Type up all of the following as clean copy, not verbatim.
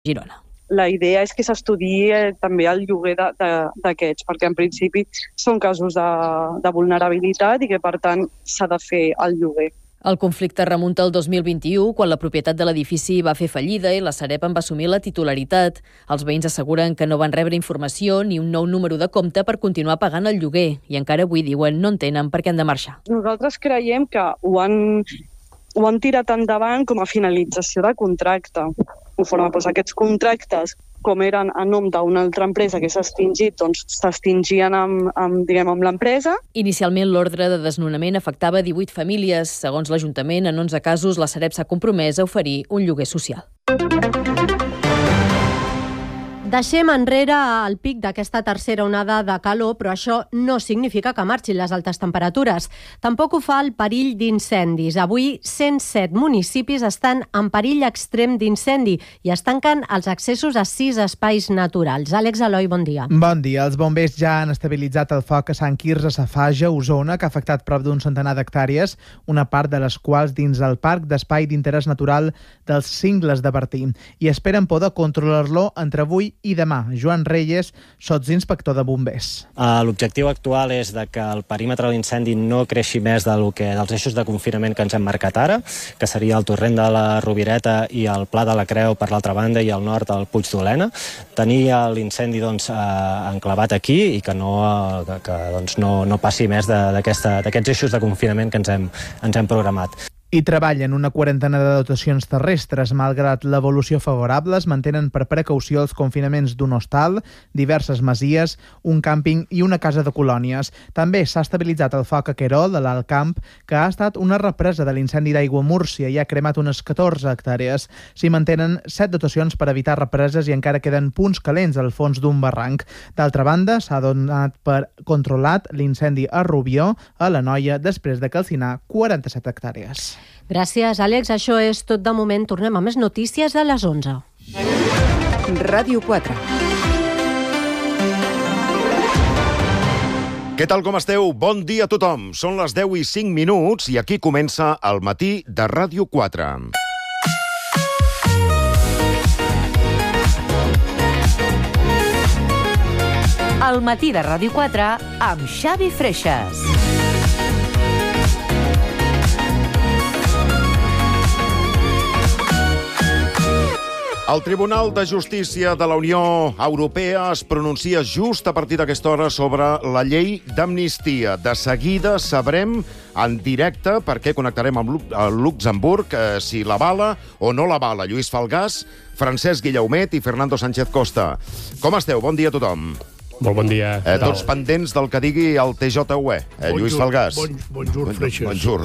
Girona. La idea és que s'estudiï també el lloguer d'aquests, perquè en principi són casos de vulnerabilitat i que, per tant, s'ha de fer el lloguer. El conflicte remunta al 2021, quan la propietat de l'edifici va fer fallida i la Sareb en va assumir la titularitat. Els veïns asseguren que no van rebre informació ni un nou número de compte per continuar pagant el lloguer i encara avui diuen no entenen per què han de marxar. Nosaltres creiem que ho han tirat endavant com a finalització de contracte. Conforme aquests contractes, com eren a nom d'una altra empresa que s'ha extingit, doncs s'extingien amb l'empresa. Inicialment, l'ordre de desnonament afectava 18 famílies. Segons l'Ajuntament, en 11 casos, la Sareb s'ha compromès a oferir un lloguer social. Deixem enrere el pic d'aquesta tercera onada de calor, però això no significa que marxin les altes temperatures. Tampoc ho fa el perill d'incendis. Avui, 107 municipis estan en perill extrem d'incendi i es tanquen els accessos a 6 espais naturals. Àlex Eloi, bon dia. Bon dia. Els bombers ja han estabilitzat el foc a Sant Quirze, Safaja, Osona, que ha afectat prop d'un centenar d'hectàrees, una part de les quals dins el Parc d'Espai d'Interès Natural dels Cingles de Bertí. I esperen poder controlar-lo entre avui i demà. Joan Reyes, sotsinspector de bombers. L'objectiu actual és que el perímetre de l'incendi no creixi més dels eixos de confinament que ens hem marcat ara, que seria el torrent de la Rovireta i el Pla de la Creu per l'altra banda i al nord el Puig d'Olena. Tenir l'incendi enclavat aquí i que no passi més d'aquests eixos de confinament que ens hem programat. I treballen una quarantena de dotacions terrestres. Malgrat l'evolució favorable, es mantenen per precaució els confinaments d'un hostal, diverses masies, un càmping i una casa de colònies. També s'ha estabilitzat el foc a Querol, de l'Alt Camp, que ha estat una represa de l'incendi d'Aigua Múrcia i ha cremat unes 14 hectàrees. S'hi mantenen 7 dotacions per evitar represes i encara queden punts calents al fons d'un barranc. D'altra banda, s'ha donat per controlat l'incendi a Rubió, a l'Anoia, després de calcinar 47 hectàrees. Gràcies, Àlex. Això és tot de moment. Tornem a més notícies a les 11. Ràdio 4. Què tal, com esteu? Bon dia a tothom. Són les 10:05 i aquí comença el matí de Ràdio 4. El matí de Ràdio 4 amb Xavi Freixas. El Tribunal de Justícia de la Unió Europea es pronuncia just a partir d'aquesta hora sobre la llei d'amnistia. De seguida sabrem en directe, perquè connectarem amb Luxemburg, si l'avala o no l'avala Lluís Falgàs, Francesc Guillaumet i Fernando Sánchez Costa. Com esteu? Bon dia a tothom. Molt bon dia. Tots pendents del que digui el TJUE, Lluís Falgàs. Bonjour, Freixas. Bonjour.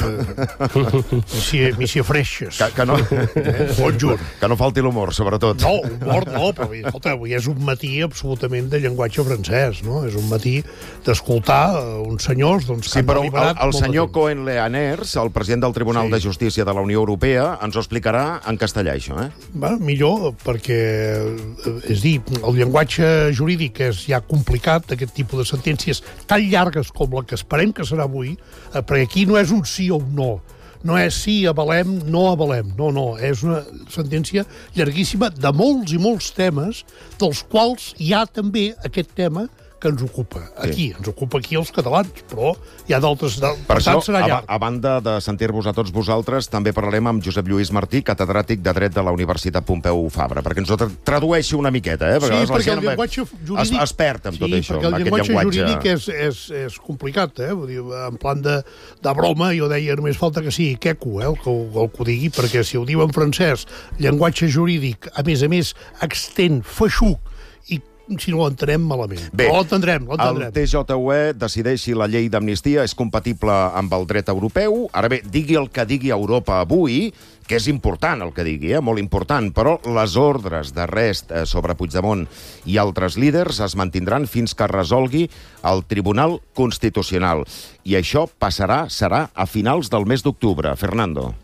Monsieur Freixas. Bonjour. Que no falti l'humor, sobretot. No, humor no, però escolta, avui és un matí absolutament de llenguatge francès, no? És un matí d'escoltar uns senyors que sí, però el senyor Cohen-Leaners, el president del Tribunal de Justícia de la Unió Europea, ens ho explicarà en castellà, això, Millor, perquè, és dir, el llenguatge jurídic és ja complicat, aquest tipus de sentències tan llargues com la que esperem que serà avui, perquè aquí no és un sí o un no. No és sí, avalem, no avalem. No, és una sentència llarguíssima de molts i molts temes, dels quals hi ha també aquest tema que ens ocupa aquí. Ens ocupa aquí els catalans, però hi ha d'altres... Per això, a banda de sentir-vos a tots vosaltres, també parlarem amb Josep Lluís Martí, catedràtic de Dret de la Universitat Pompeu Fabra, perquè ens ho tradueixi una miqueta, Sí, perquè el llenguatge jurídic... Es perd amb tot això. Sí, perquè el llenguatge jurídic és complicat, Vull dir, en plan de broma, jo deia, només falta que sigui queco, el que ho digui, perquè si ho diu en francès, llenguatge jurídic, a més, extén, feixuc, si no l'entenem malament. Bé, però l'entendrem. El TJUE decideix si la llei d'amnistia és compatible amb el dret europeu. Ara bé, digui el que digui Europa avui, que és important el que digui, molt important, però les ordres d'arrest sobre Puigdemont i altres líders es mantindran fins que resolgui el Tribunal Constitucional. I això serà a finals del mes d'octubre. Fernando.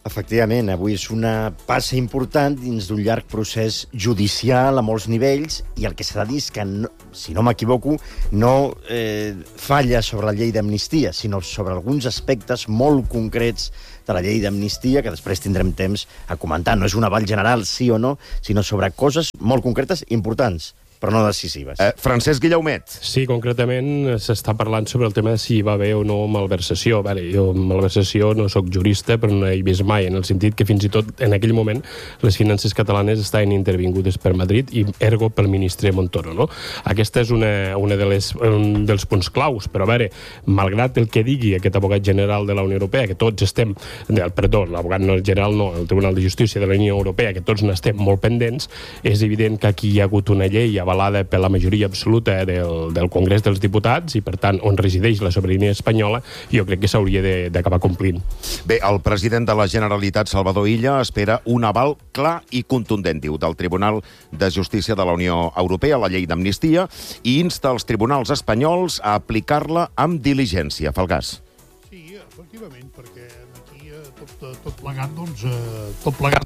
Efectivament, avui és una passa important dins d'un llarg procés judicial a molts nivells, i el que s'ha de dir és que, si no m'equivoco, no falla sobre la llei d'amnistia, sinó sobre alguns aspectes molt concrets de la llei d'amnistia, que després tindrem temps a comentar. No és un aval general, sí o no, sinó sobre coses molt concretes, importants, però no decisives. Francesc Guillaumet. Sí, concretament s'està parlant sobre el tema de si hi va haver o no malversació. Jo malversació no sóc jurista, però no he vist mai, en el sentit que fins i tot en aquell moment les finances catalanes estaven intervingudes per Madrid i ergo pel ministre Montoro, no? Aquesta és un dels punts claus, però a veure, malgrat el que digui aquest abogat general de la Unió Europea, que tots estem, l'abogat general no, el Tribunal de Justícia de la Unió Europea, que tots n'estem molt pendents, és evident que aquí hi ha hagut una llei avalada per la majoria absoluta del Congrés dels Diputats i, per tant, on resideix la sobirania espanyola, jo crec que s'hauria d'acabar complint. Bé, el president de la Generalitat, Salvador Illa, espera un aval clar i contundent, diu, del Tribunal de Justícia de la Unió Europea, la llei d'amnistia, i insta els tribunals espanyols a aplicar-la amb diligència. Falgàs. Sí, efectivament, perquè aquí tot plegat, doncs, tot plegat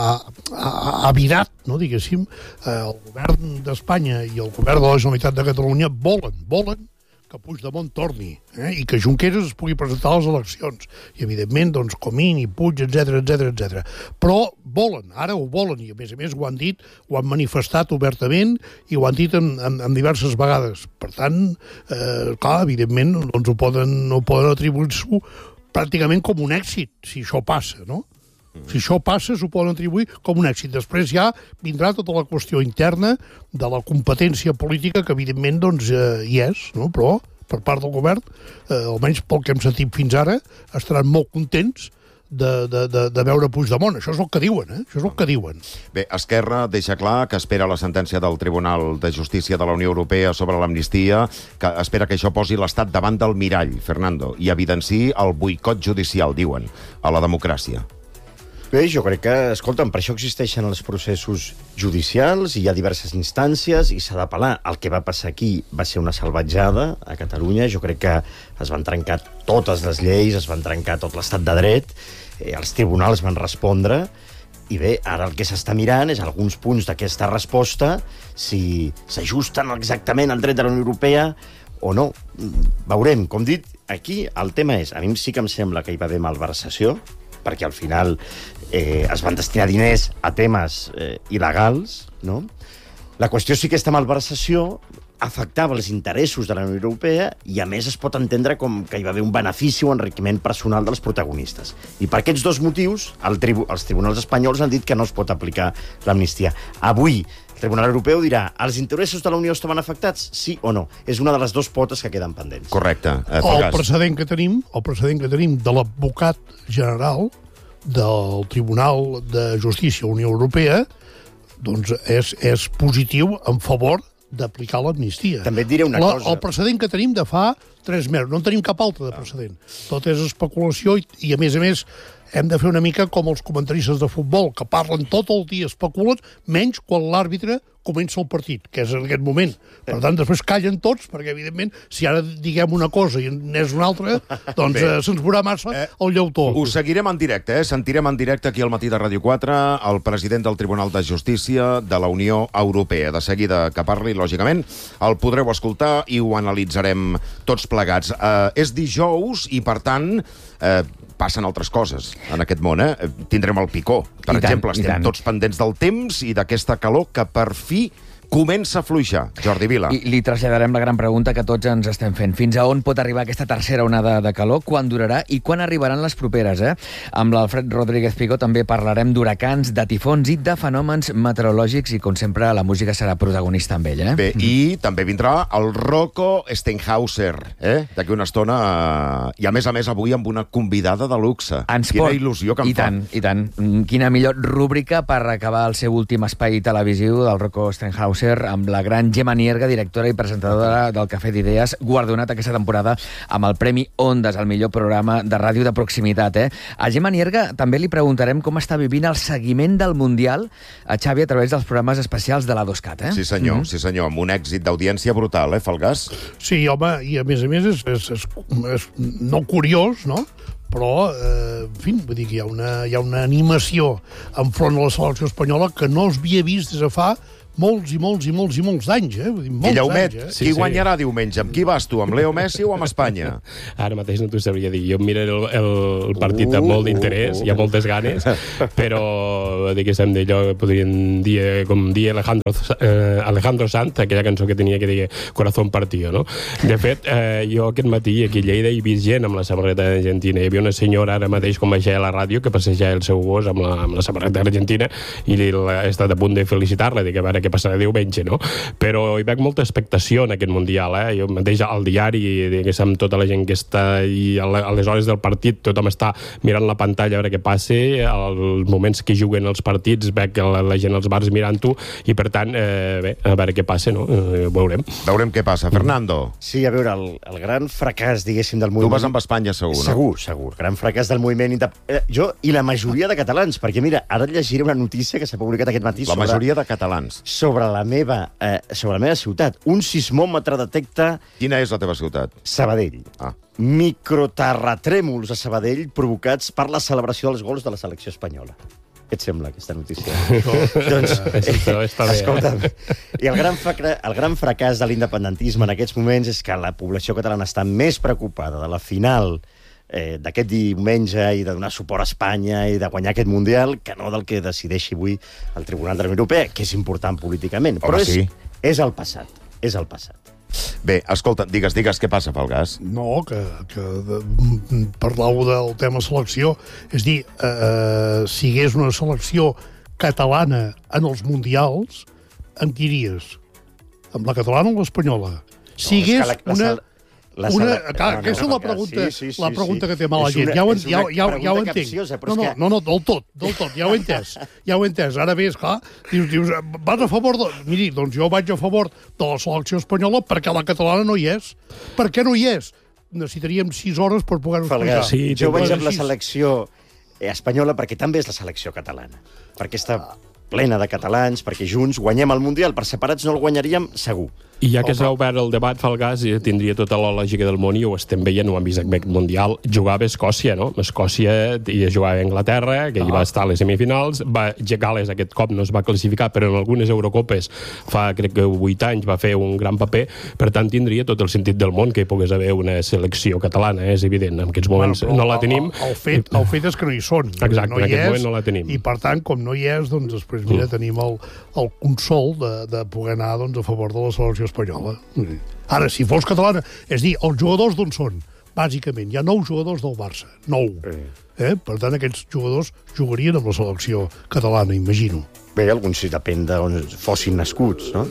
ha virat, no, diguéssim, el govern d'Espanya i el govern de la Generalitat de Catalunya volen que Puigdemont torni, i que Junqueras es pugui presentar a les eleccions. I, evidentment, doncs, Comín i Puig, etc. Però ara ho volen, i a més ho han dit, ho han manifestat obertament i ho han dit en diverses vegades. Per tant, clar, evidentment, doncs ho poden atribuir-s'ho pràcticament com un èxit, si això passa, no? Si això passa, s'ho poden atribuir com un èxit. Després ja vindrà tota la qüestió interna de la competència política, que evidentment doncs, hi és, no? Però per part del govern, almenys pel que hem sentit fins ara, estaran molt contents de veure Puigdemont. Això és el que diuen, Això és el que diuen. Bé, Esquerra deixa clar que espera la sentència del Tribunal de Justícia de la Unió Europea sobre l'amnistia, que espera que això posi l'Estat davant del mirall, Fernando, i evidenciï el boicot judicial, diuen, a la democràcia. Bé, jo crec que, escolta'm, per això existeixen els processos judicials, i hi ha diverses instàncies, i s'ha d'apel·lar. El que va passar aquí va ser una salvatjada a Catalunya. Jo crec que es van trencar totes les lleis, es van trencar tot l'estat de dret, els tribunals van respondre, i bé, ara el que s'està mirant és alguns punts d'aquesta resposta, si s'ajusten exactament al dret de la Unió Europea o no. Veurem. Com dit, aquí el tema és, a mi sí que em sembla que hi va haver malversació, perquè al final es van destinar diners a temes il·legals, no? La qüestió sí que aquesta malversació afectava els interessos de la Unió Europea i, a més, es pot entendre com que hi va haver un benefici o enriquiment personal dels protagonistes. I per aquests dos motius, els tribunals espanyols han dit que no es pot aplicar l'amnistia. Avui, el Tribunal Europeu dirà, els interessos de la Unió estaven afectats, sí o no? És una de les dues potes que queden pendents. Correcte. El precedent que tenim de l'advocat general del Tribunal de Justícia de la Unió Europea, doncs és positiu en favor d'aplicar l'amnistia. També et diré una cosa. El precedent que tenim de fa 3 mesos, no en tenim cap altre de precedent. Tot és especulació i a més, hem de fer una mica com els comentaristes de futbol, que parlen tot el dia, especulen, menys quan l'àrbitre comença el partit, que és en aquest moment. Per tant, després callen tots, perquè, evidentment, si ara diguem una cosa i n'és una altra, doncs se'ns veurà massa el llautó. Ho seguirem en directe, sentirem en directe aquí al Matí de Ràdio 4 el president del Tribunal de Justícia de la Unió Europea. De seguida que parli, lògicament, el podreu escoltar i ho analitzarem tots plegats. És dijous i, per tant, passen altres coses en aquest món, Tindrem el picó, per exemple. Estem tots pendents del temps i d'aquesta calor que per fi comença a fluixar. Jordi Vila. I li traslladarem la gran pregunta que tots ens estem fent. Fins a on pot arribar aquesta tercera onada de calor? Quan durarà i quan arribaran les properes? Amb l'Alfred Rodríguez Pigó també parlarem d'huracans, de tifons i de fenòmens meteorològics, i com sempre la música serà protagonista amb ell. Bé, i també vindrà el Rocco Steinhauser, d'aquí una estona, i a més avui amb una convidada de luxe. Quina il·lusió que em fa. I tant. Quina millor rúbrica per acabar el seu últim espai televisiu del Rocco Steinhauser, amb la gran Gemma Nierga, directora i presentadora del Cafè d'Idees, guardonat aquesta temporada amb el Premi Ondas, el millor programa de ràdio de proximitat. A Gemma Nierga també li preguntarem com està vivint el seguiment del Mundial a Xavi a través dels programes especials de l'A2CAT. Sí, senyor, amb un èxit d'audiència brutal, Falgàs? Sí, home, i a més és no curiós, no?, però, en fi, vull dir que hi ha una animació enfront a la selecció espanyola que no es havia vist des de fa molts d'anys, Vull dir, Guillaumet, anys, qui guanyarà diumenge? Amb qui vas tu, amb Leo Messi o amb Espanya? Ara mateix no t'ho sabria dir. Jo miraré el partit amb molt d'interès, hi ha moltes ganes, però diguéssim d'allò podríem dir, com dir Alejandro Sanz, aquella cançó que tenia que deia Corazón partido, no? De fet, jo aquest matí aquí a Lleida he vist gent amb la samarreta argentina. Hi havia una senyora ara mateix com baixava a la ràdio que passejava el seu gos amb la samarreta argentina i he estat a punt de felicitar-la, dic, a veure què passarà diumenge, no? Però hi veig molta expectació en aquest Mundial, Jo mateix al diari, diguéssim, tota la gent que està i a les hores del partit tothom està mirant la pantalla a veure què passa, als moments que juguen els partits veig la gent als bars mirant-ho i per tant, bé, a veure què passa, no? Veurem. Veurem què passa. Fernando. Sí, a veure, el gran fracàs, diguéssim, del moviment... Tu vas amb Espanya, segur, no? Segur. Gran fracàs del moviment... Jo i la majoria de catalans, perquè mira, ara llegiré una notícia que s'ha publicat aquest matí La majoria de catalans. Sobre la meva ciutat. Un sismòmetre detecta... Quina és la teva ciutat? Sabadell. Microterratrèmols a Sabadell provocats per la celebració dels gols de la selecció espanyola. Què et sembla, aquesta notícia? Doncs, escolta'm, i el gran fracàs de l'independentisme en aquests moments és que la població catalana està més preocupada de la final d'aquest diumenge i de donar suport a Espanya i de guanyar aquest Mundial que no del que decideixi avui el Tribunal de la Unió Europea, que és important políticament. Però és el passat. És el passat. Bé, escolta, digues què passa, Falgàs. No, que parlau del tema selecció. És dir, si hi hagués una selecció catalana en els mundials, amb qui iries? Amb la catalana o l'espanyola? Si hi hagués una... Aquesta és la pregunta que té mal la gent. Ja ho entenc. No, del tot, ja ho he entès. Ara bé, esclar, dius, vas a favor de... Miri, doncs jo vaig a favor de la selecció espanyola perquè la catalana no hi és. Per què no hi és? Necessitaríem 6 hores per poder-ho explicar. Jo vaig amb la selecció espanyola perquè també és la selecció catalana. Perquè està plena de catalans, perquè junts guanyem el Mundial. Per separats no el guanyaríem, segur. I ja que s'ha obert el debat, Falgàs, tindria tota la lògica del món, i ho estem veient, ho hem vist aquest Mundial, jugava a Escòcia, no? Escòcia jugava a Anglaterra, que hi va estar a les semifinals, Gales aquest cop no es va classificar, però en algunes Eurocopes fa, crec que 8 anys, va fer un gran paper, per tant tindria tot el sentit del món que hi pogués haver una selecció catalana, és evident, en aquests moments no la tenim. El fet és que no hi són. Exacte, en aquest moment no la tenim. I per tant, com no hi és, doncs després, mira, tenim el consol de poder anar a favor de la selecció espanyola. Ara, si fos catalana, és dir, els jugadors d'on són? Bàsicament, hi ha 9 jugadors del Barça. 9. Per tant, aquests jugadors jugarien amb la selecció catalana, imagino. Bé, alguns sí, depèn d'on fossin nascuts, no?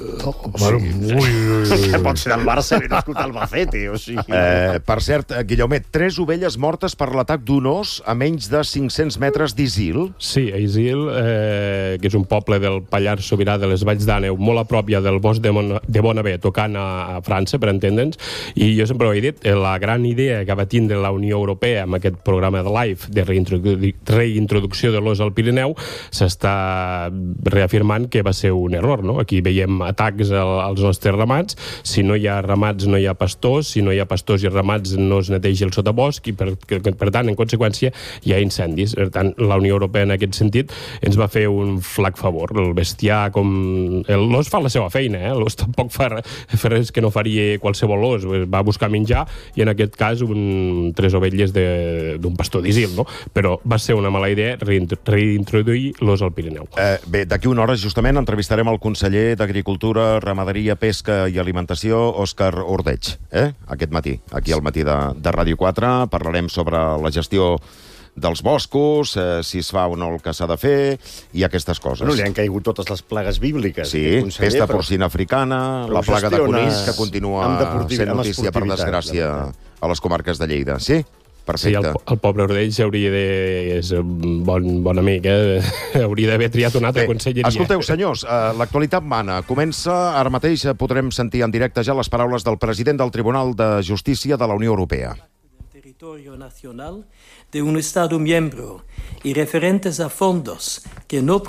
Que pot ser del Barça i nascut al Albacete, o sigui... Per cert, Guillaumet, 3 ovelles mortes per l'atac d'un os a menys de 500 metres d'Isil. Sí, a Isil, que és un poble del Pallars Sobirà de les Valls d'Àneu, molt a prop ja del bosc de Bonavé, tocant a França, per entendre'ns, i jo sempre ho he dit, la gran idea que va tindre la Unió Europea amb aquest programa de LIFE, de reintroducció de l'os al Pirineu, s'està reafirmant que va ser un error, no? Aquí veiem atacs als nostres ramats, si no hi ha ramats no hi ha pastors, si no hi ha pastors i ramats no es neteja el sotabosc i per tant, en conseqüència, hi ha incendis. Per tant, la Unió Europea en aquest sentit ens va fer un flac favor. El bestiar, com... L'os fa la seva feina, l'os tampoc fa res que no faria qualsevol os. Va buscar menjar i en aquest cas 3 ovelles d'un pastor d'Isil, no? Però va ser una mala idea reintroduir l'os al Pirineu. Bé, d'aquí una hora, justament, entrevistarem el conseller d'Agricultura, Ramaderia, Pesca i Alimentació, Òscar Ordeig, aquest matí, aquí al matí de Ràdio 4. Parlarem sobre la gestió dels boscos, si es fa o no el que s'ha de fer, i aquestes coses. No li han caigut totes les plagues bíbliques. Sí, pesta porcina africana, la plaga de conills, que continua sent notícia, per desgràcia, a les comarques de Lleida. Sí? Perfecte. Sí, el pobre Ordell és un bon amic, hauria d'haver triat una altra conselleria. Escolteu, senyors, l'actualitat mana. Comença, ara mateix podrem sentir en directe ja les paraules del president del Tribunal de Justícia de la Unió Europea. Territorio nacional de un Estado miembro y referentes a fondos que no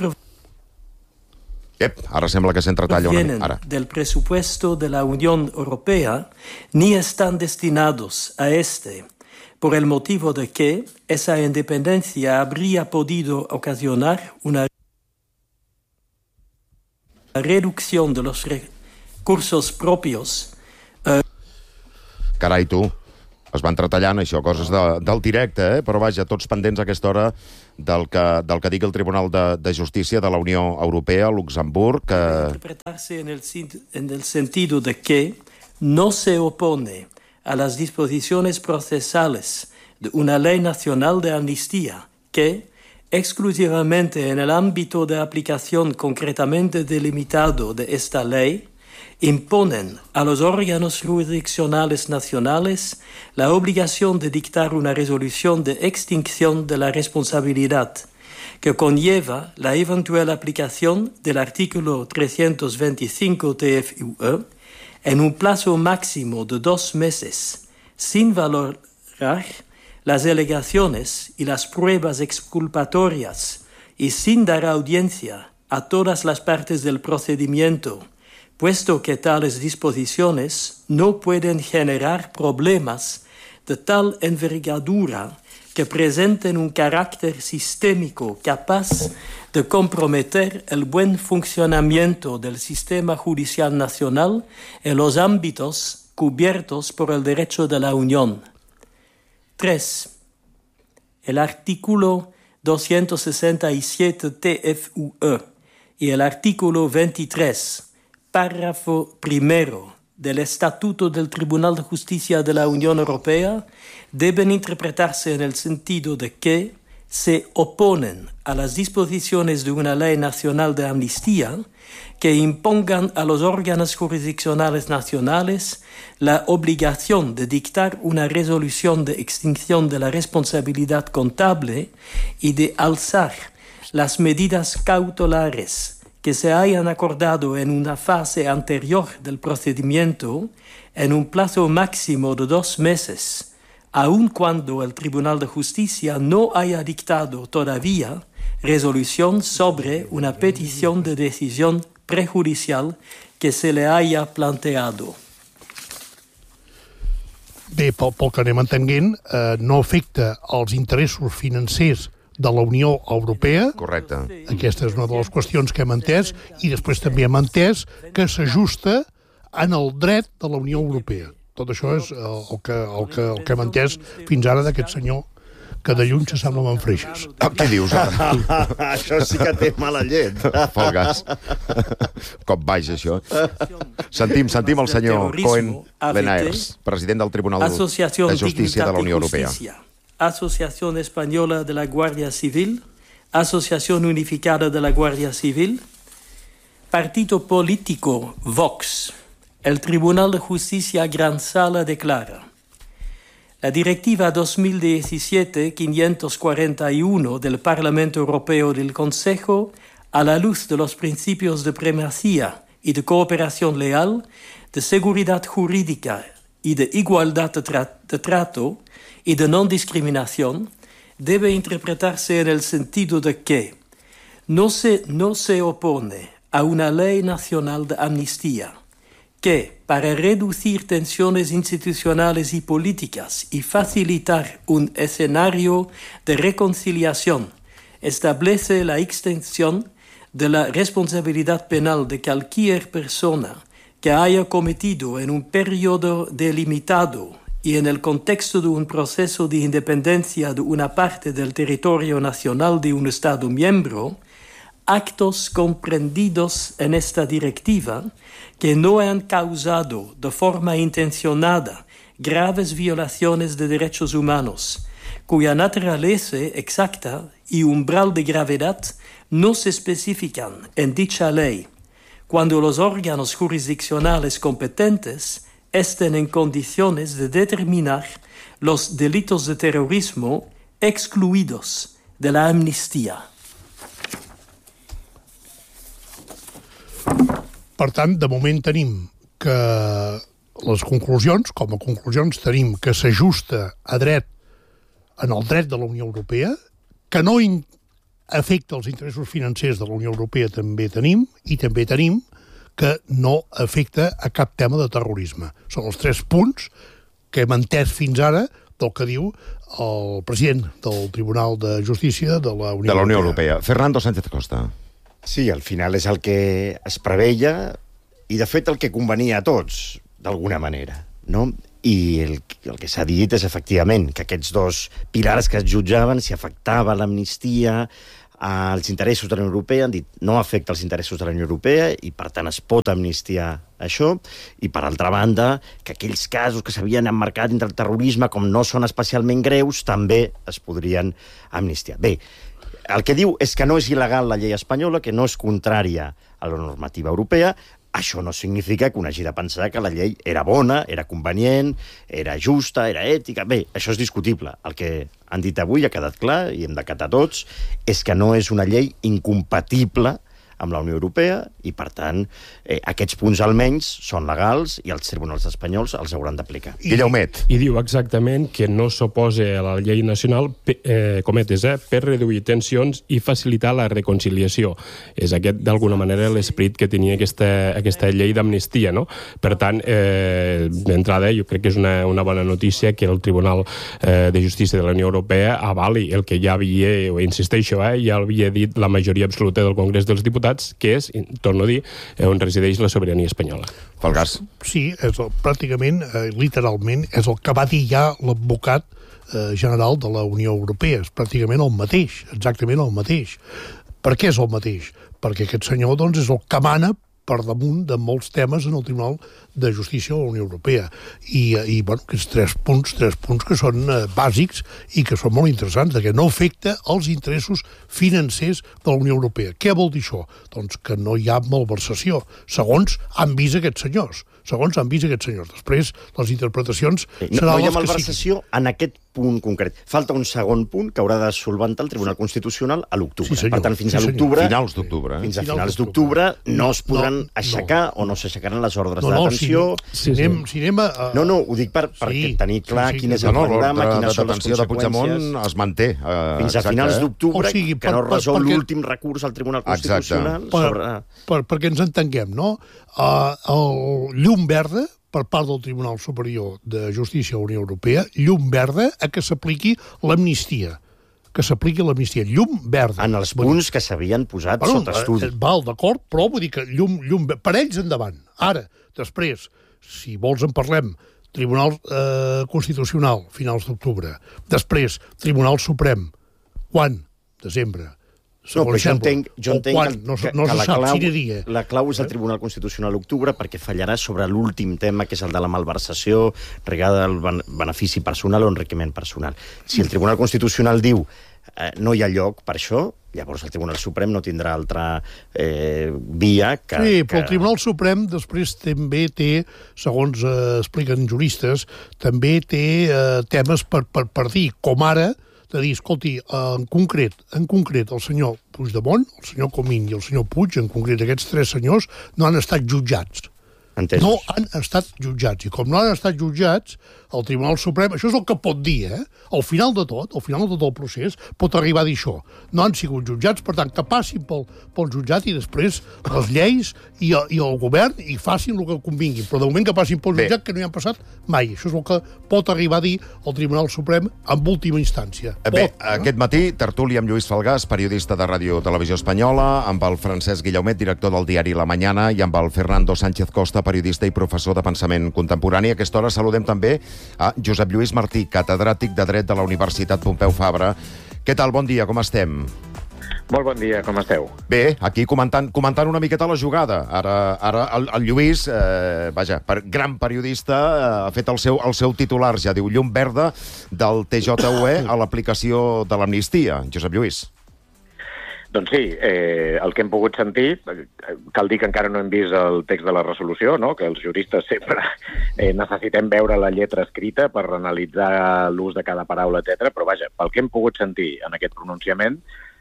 ara sembla que s'entretalla una mica. Del presupuesto de la Unión Europea ni están destinados a este por el motivo de que esa independencia habría podido ocasionar una reducción de los recursos propios. Carai, tu, es va entretallant això, coses del directe, però vaja, tots pendents a aquesta hora del que digui el Tribunal de Justícia de la Unió Europea, Luxemburg. Interpretarse en el sentido de que no se opone a las disposiciones procesales de una ley nacional de amnistía que, exclusivamente en el ámbito de aplicación concretamente delimitado de esta ley, imponen a los órganos jurisdiccionales nacionales la obligación de dictar una resolución de extinción de la responsabilidad, que conlleva la eventual aplicación del artículo 325 TFUE en un plazo máximo de 2 meses, sin valorar las alegaciones y las pruebas exculpatorias y sin dar audiencia a todas las partes del procedimiento, puesto que tales disposiciones no pueden generar problemas de tal envergadura que presenten un carácter sistémico capaz de comprometer el buen funcionamiento del sistema judicial nacional en los ámbitos cubiertos por el derecho de la Unión. 3. El artículo 267 TFUE y el artículo 23, párrafo primero del Estatuto del Tribunal de Justicia de la Unión Europea deben interpretarse en el sentido de que se oponen a las disposiciones de una ley nacional de amnistía que impongan a los órganos jurisdiccionales nacionales la obligación de dictar una resolución de extinción de la responsabilidad contable y de alzar las medidas cautelares que se hayan acordado en una fase anterior del procedimiento en un plazo máximo de 2 meses, aun cuando el Tribunal de Justicia no haya dictado todavía resolución sobre una petición de decisión prejudicial que se le haya planteado. Bé, pel que anem entenent, no afecta els interessos financers de la Unió Europea. Correcte. Aquesta és una de les qüestions que hem entès, i després també hem entès que s'ajusta en el dret de la Unió Europea. Tot això és el que hem entès fins ara d'aquest senyor que de lluny s'assembla amb en Freixas. Què dius ara? Això sí que té mala llet. Folgas. Cop baix, això. Sentim el senyor Cohen Lenaers, president del Tribunal de Justícia de la Unió Europea. Asociación Española de la Guardia Civil, Asociación Unificada de la Guardia Civil, Partido Político Vox. El Tribunal de Justicia Gran Sala declara: la Directiva 2017-541 del Parlamento Europeo del Consejo, a la luz de los principios de primacía y de cooperación leal, de seguridad jurídica y de igualdad de trato y de no discriminación, debe interpretarse en el sentido de que no se opone a una ley nacional de amnistía, que, para reducir tensiones institucionales y políticas y facilitar un escenario de reconciliación, establece la extensión de la responsabilidad penal de cualquier persona que haya cometido en un periodo delimitado y en el contexto de un proceso de independencia de una parte del territorio nacional de un Estado miembro, actos comprendidos en esta directiva que no han causado de forma intencionada graves violaciones de derechos humanos, cuya naturaleza exacta y umbral de gravedad no se especifican en dicha ley, cuando los órganos jurisdiccionales competentes estén en condiciones de determinar los delitos de terrorismo excluidos de la amnistía. Per tant, de moment tenim que les conclusions, com a conclusions tenim que s'ajusta a dret en el dret de la Unió Europea, que no afecta els interessos financers de la Unió Europea també tenim, i també tenim que no afecta a cap tema de terrorisme. Són els 3 punts que hem entès fins ara del que diu el president del Tribunal de Justícia de la Unió Europea. Fernando Sánchez Costa. Sí, al final és el que es preveia i, de fet, el que convenia a tots, d'alguna manera, no? I el que s'ha dit és, efectivament, que aquests dos pilars que es jutjaven, si afectava l'amnistia als interessos de la Unió Europea, han dit no afecta els interessos de la Unió Europea i, per tant, es pot amnistiar això. I, per altra banda, que aquells casos que s'havien emmarcat entre el terrorisme, com no són especialment greus, també es podrien amnistiar. Bé, el que diu és que no és il·legal la llei espanyola, que no és contrària a la normativa europea. Això no significa que un hagi de pensar que la llei era bona, era convenient, era justa, era ètica. Bé, això és discutible. El que han dit avui ha quedat clar, i hem d'acatar tots, és que no és una llei incompatible amb la Unió Europea i, per tant, aquests punts almenys són legals i els tribunals espanyols els hauran d'aplicar. Guillaumet. I diu exactament que no s'oposa a la llei nacional, cometes, per reduir tensions i facilitar la reconciliació. És aquest, d'alguna manera, l'esperit que tenia aquesta llei d'amnistia, no? Per tant, d'entrada, jo crec que és una bona notícia que el Tribunal de Justícia de la Unió Europea avali el que ja havia, o insisteixo, ja havia dit la majoria absoluta del Congrés dels Diputats, que és, torno a dir, on resideix la sobirania espanyola. Falgàs. Sí, pràcticament, literalment, és el que va dir ja l'advocat general de la Unió Europea. És pràcticament el mateix, exactament el mateix. Per què és el mateix? Perquè aquest senyor, doncs, és el que mana per damunt de molts temes en el Tribunal de Justícia de la Unió Europea. I bueno, aquests tres punts que són bàsics i que són molt interessants, que no afecta els interessos financers de la Unió Europea. Què vol dir això? Doncs que no hi ha malversació, segons han vist aquests senyors. Després, les interpretacions seran les que siguin. No hi ha malversació en aquest punt concret. Falta un segon punt que haurà de solventar el Tribunal Constitucional a l'octubre. Sí, per tant, fins a l'octubre... Finals d'octubre. Fins a finals d'octubre no es podran aixecar o no s'aixecaran les ordres de detenció. Si anem a... No, ho dic perquè tenir clar quin és el panorama, quines són les conseqüències. De Puigdemont es manté. Fins a finals d'octubre, que no resol l'últim recurs al Tribunal Constitucional. Perquè ens entenguem, no? El llum verda per part del Tribunal Superior de Justícia de la Unió Europea, llum verda a que s'apliqui l'amnistia. Llum verda. En els punts que s'havien posat sota estudi. Val, d'acord, però vull dir que llum per ells endavant. Ara, després, si vols en parlem, Tribunal Constitucional, finals d'octubre. Després, Tribunal Suprem. Quan? Desembre. No, però jo entenc que la clau és el Tribunal Constitucional a l'octubre perquè fallarà sobre l'últim tema, que és el de la malversació regada al benefici personal o enriquiment personal. Si el Tribunal Constitucional diu no hi ha lloc per això, llavors el Tribunal Suprem no tindrà altra via que... Sí, però el Tribunal Suprem després també té, segons expliquen juristes, també té temes per dir, com ara, de dir, escolti, en concret, el senyor Puigdemont, el senyor Comín i el senyor Puig, en concret aquests tres senyors, no han estat jutjats. Entesos. No han estat jutjats. I com no han estat jutjats, el Tribunal Suprem, això és el que pot dir, al final de tot el procés, pot arribar a dir això. No han sigut jutjats, per tant, que passin pel jutjat i després les lleis i el govern i facin el que convingui. Però de moment que passin pel jutjat, que no hi han passat mai. Això és el que pot arribar a dir el Tribunal Suprem en última instància. Aquest matí, tertúlia amb Lluís Falgàs, periodista de Ràdio Televisió Espanyola, amb el Francesc Guillaumet, director del diari La Mañana, i amb el Fernando Sánchez Costa, periodista i professor de pensament contemporani. A aquesta hora saludem també a Josep Lluís Martí, catedràtic de Dret de la Universitat Pompeu Fabra. Què tal? Bon dia, com estem? Molt bon dia, com esteu? Bé, aquí comentant una miqueta la jugada. Ara el Lluís, gran periodista, ha fet el seu titular, ja diu, llum verda del TJUE a l'aplicació de l'amnistia. Josep Lluís. Doncs sí, el que hem pogut sentir, cal dir que encara no hem vist el text de la resolució, no? Que els juristes sempre necessitem veure la lletra escrita per analitzar l'ús de cada paraula, etc. Però vaja, pel que hem pogut sentir en aquest pronunciament,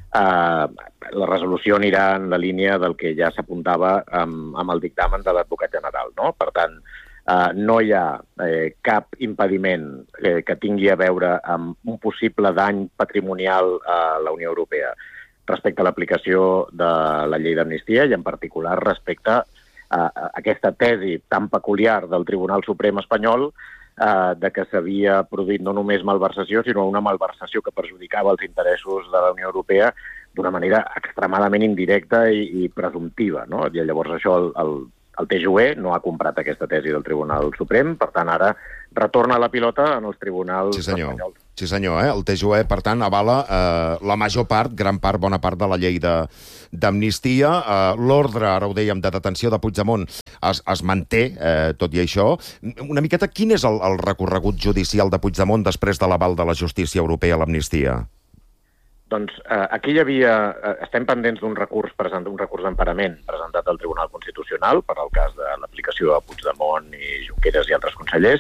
la resolució anirà en la línia del que ja s'apuntava amb el dictamen de l'advocat general, no? Per tant, no hi ha cap impediment que tingui a veure amb un possible dany patrimonial a la Unió Europea respecte a l'aplicació de la llei d'amnistia i en particular respecte a aquesta tesi tan peculiar del Tribunal Suprem espanyol de que s'havia produït no només malversació, sinó una malversació que perjudicava els interessos de la Unió Europea d'una manera extremadament indirecta i presumptiva, no? I llavors això el TJUE no ha comprat aquesta tesi del Tribunal Suprem, per tant, ara retorna la pilota en els tribunals espanyols. Sí, senyor. El TJUE, per tant, avala la major part, bona part de la llei d'amnistia. L'ordre, ara ho dèiem, de detenció de Puigdemont es manté, tot i això. Una miqueta, quin és el recorregut judicial de Puigdemont després de l'aval de la justícia europea a l'amnistia? Doncs aquí estem pendents d'un recurs d'emparament presentat al Tribunal Constitucional per al cas de l'aplicació a Puigdemont i Junqueras i altres consellers.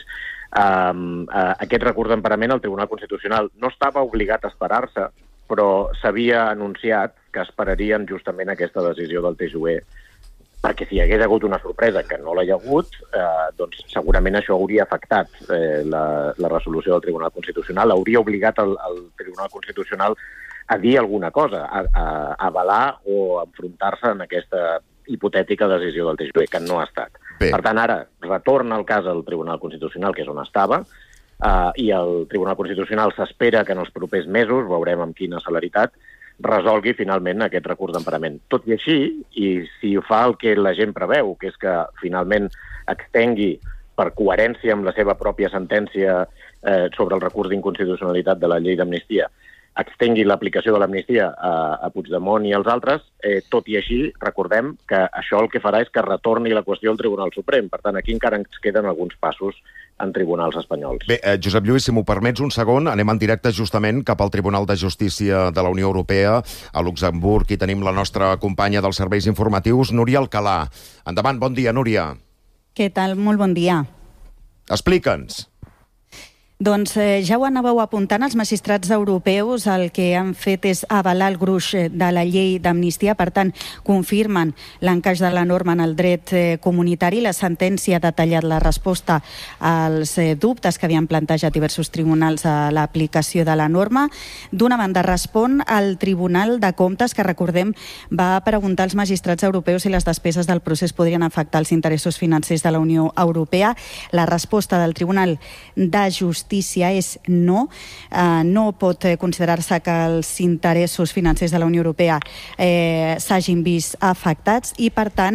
Aquest recurs d'emparament el Tribunal Constitucional no estava obligat a esperar-se, però s'havia anunciat que esperarien justament aquesta decisió del TJUE, perquè si hi hagués hagut una sorpresa que no l'hi ha hagut, doncs segurament això hauria afectat la resolució del Tribunal Constitucional, hauria obligat el Tribunal Constitucional a dir alguna cosa, a avalar o a enfrontar-se en aquesta hipotètica decisió del TJUE, que no ha estat. Bé. Per tant, ara retorna el cas al Tribunal Constitucional, que és on estava, i el Tribunal Constitucional s'espera que en els propers mesos, veurem amb quina celeritat, resolgui finalment aquest recurs d'emparament. Tot i així, i si fa el que la gent preveu, que és que finalment extengui per coherència amb la seva pròpia sentència sobre el recurs d'inconstitucionalitat de la llei d'amnistia, extengui l'aplicació de l'amnistia a Puigdemont i als altres, tot i així, recordem que això el que farà és que retorni la qüestió al Tribunal Suprem. Per tant, aquí encara ens queden alguns passos en tribunals espanyols. Bé, Josep Lluís, si m'ho permets un segon, anem en directe justament cap al Tribunal de Justícia de la Unió Europea, a Luxemburg, i tenim la nostra companya dels serveis informatius, Núria Alcalà. Endavant, bon dia, Núria. Què tal? Molt bon dia. Explica'ns. Doncs ja ho anàveu apuntant, els magistrats europeus el que han fet és avalar el gruix de la llei d'amnistia, per tant, confirmen l'encaix de la norma en el dret comunitari. La sentència ha detallat la resposta als dubtes que havien plantejat diversos tribunals a l'aplicació de la norma. D'una banda, respon al Tribunal de Comptes, que recordem va preguntar als magistrats europeus si les despeses del procés podrien afectar els interessos financers de la Unió Europea. La resposta del Tribunal de Justícia és no. No pot considerar-se que els interessos financers de la Unió Europea s'hagin vist afectats i, per tant,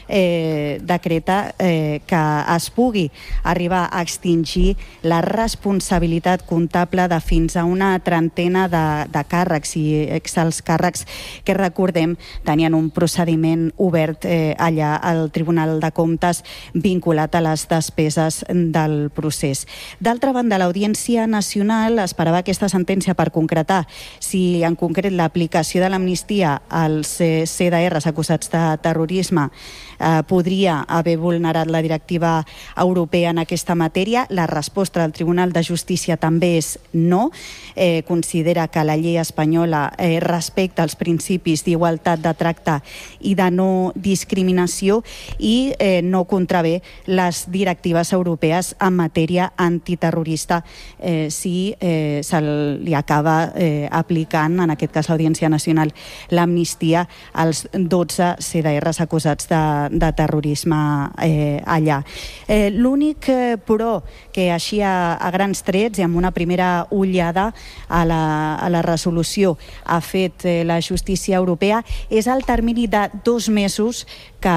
decreta que es pugui arribar a extingir la responsabilitat comptable de fins a una trentena de càrrecs i exalts càrrecs que, recordem, tenien un procediment obert allà al Tribunal de Comptes vinculat a les despeses del procés. D'altra banda, l'Audiència Nacional esperava aquesta sentència per concretar si, en concret, l'aplicació de l'amnistia als CDRs acusats de terrorisme podria haver vulnerat la directiva europea en aquesta matèria. La resposta del Tribunal de Justícia també és no. Considera que la llei espanyola respecta els principis d'igualtat de tracte i de no discriminació i no contravé les directives europees en matèria antiterrorista si se li acaba aplicant, en aquest cas l'Audiència Nacional, l'amnistia als 12 CDRs acusats de terrorisme allà. L'únic però que així a grans trets i amb una primera ullada a la resolució ha fet la justícia europea és el termini de 2 mesos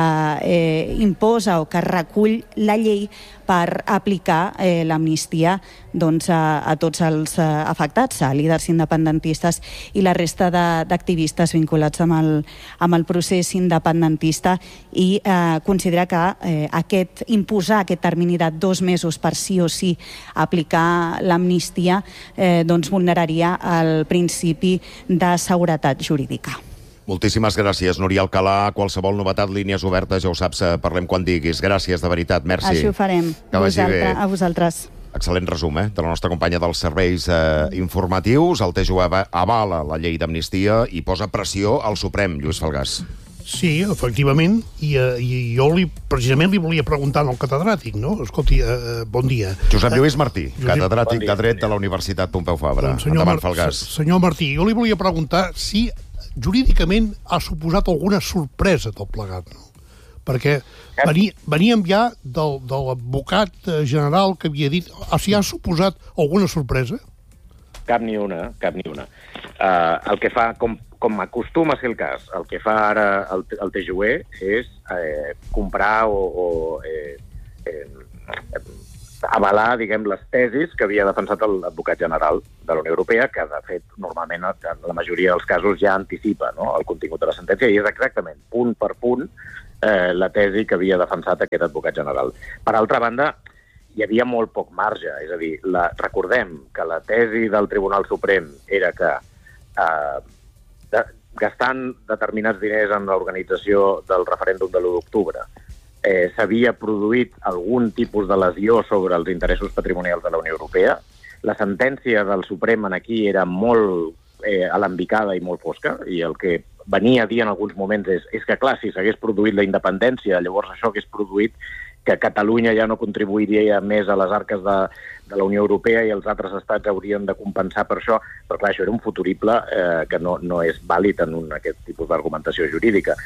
que imposa o que recull la llei per aplicar l'amnistia a tots els afectats, a líders independentistes i la resta d'activistes vinculats amb el procés independentista, i considera que imposar aquest termini de 2 mesos per sí o sí aplicar l'amnistia vulneraria el principi de seguretat jurídica. Moltíssimes gràcies, Núria Alcalà. Qualsevol novetat, línies obertes, ja ho saps, parlem quan diguis. Gràcies, de veritat, merci. Així ho farem. A vosaltres. Excel·lent resum, de la nostra companya dels serveis informatius. El TJUE avala la llei d'amnistia i posa pressió al Suprem, Lluís Falgàs. Sí, efectivament, i jo precisament li volia preguntar al catedràtic, no? Escolti, bon dia. Josep Lluís Martí, catedràtic de Dret de la Universitat Pompeu Fabra. Endavant, Falgàs. Senyor Martí, jo li volia preguntar si jurídicament ha suposat alguna sorpresa tot plegat, no? Perquè veníem ja de l'advocat general que havia dit... O sigui, ha suposat alguna sorpresa? Cap ni una. El que fa, com acostuma a ser el cas, el que fa ara el TGUE és comprar o avalar, diguem, les tesis que havia defensat l'advocat general de la Unió Europea, que, de fet, normalment, en la majoria dels casos ja anticipa, no?, el contingut de la sentència, i és exactament, punt per punt, la tesi que havia defensat aquest advocat general. Per altra banda, hi havia molt poc marge, és a dir, recordem que la tesi del Tribunal Suprem era que gastant determinats diners en l'organització del referèndum de l'1 d'octubre s'havia produït algun tipus de lesió sobre els interessos patrimonials de la Unió Europea. La sentència del Suprem aquí era molt alambicada i molt fosca, i el que venia a dir en alguns moments és que, clar, si s'hagués produït la independència, llavors això hagués produït que Catalunya ja no contribuiria més a les arques de la Unió Europea i els altres estats haurien de compensar per això, però clar, això era un futurible que no és vàlid en aquest tipus d'argumentació jurídica.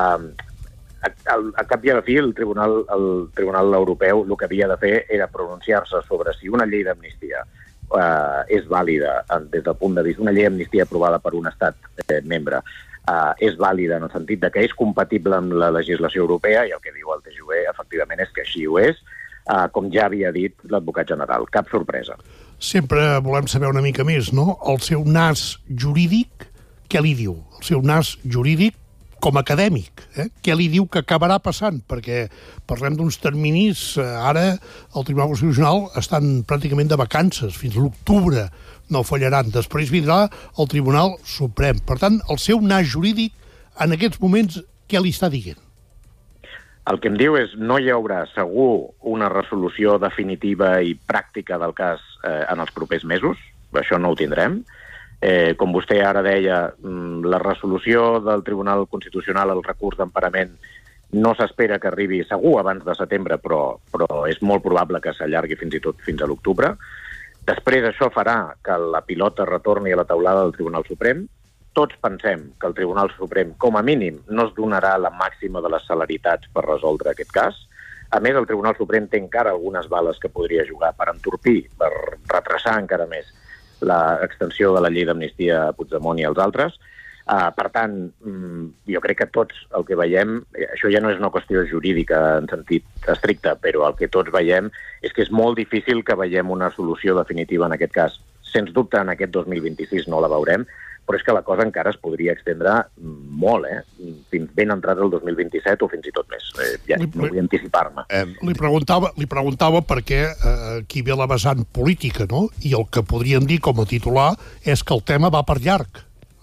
A cap i a la fi, el Tribunal Europeu el que havia de fer era pronunciar-se sobre si una llei d'amnistia és vàlida des del punt de vista, una llei d'amnistia aprovada per un estat membre, és vàlida en el sentit de que és compatible amb la legislació europea, i el que diu el TGUE efectivament és que així ho és, com ja havia dit l'advocat general. Cap sorpresa. Sempre volem saber una mica més, no? El seu nas jurídic, què li diu? El seu nas jurídic com a acadèmic, què li diu que acabarà passant? Perquè parlem d'uns terminis, ara el Tribunal Constitucional estan pràcticament de vacances, fins a l'octubre no fallaran. Després vindrà el Tribunal Suprem. Per tant, el seu nas jurídic, en aquests moments, què li està dient? El que em diu és no hi haurà segur una resolució definitiva i pràctica del cas en els propers mesos, això no ho tindrem. Com vostè ara deia, la resolució del Tribunal Constitucional al recurs d'emparament no s'espera que arribi segur abans de setembre, però és molt probable que s'allargui fins i tot fins a l'octubre. Després això farà que la pilota retorni a la taulada del Tribunal Suprem. Tots pensem que el Tribunal Suprem, com a mínim, no es donarà la màxima de les celeritats per resoldre aquest cas. A més, el Tribunal Suprem té encara algunes bales que podria jugar per entorpir, per retrasar encara més l'extensió de la llei d'amnistia a Puigdemont i als altres. Per tant, jo crec que tots el que veiem, això ja no és una qüestió jurídica en sentit estricte, però el que tots veiem és que és molt difícil que veiem una solució definitiva en aquest cas. Sens dubte, en aquest 2026 no la veurem, però és que la cosa encara es podria extendre molt, fins ben entrat el 2027 o fins i tot més. Ja no vull anticipar-me. Li preguntava perquè aquí ve la vessant política, no? I el que podríem dir com a titular és que el tema va per llarg.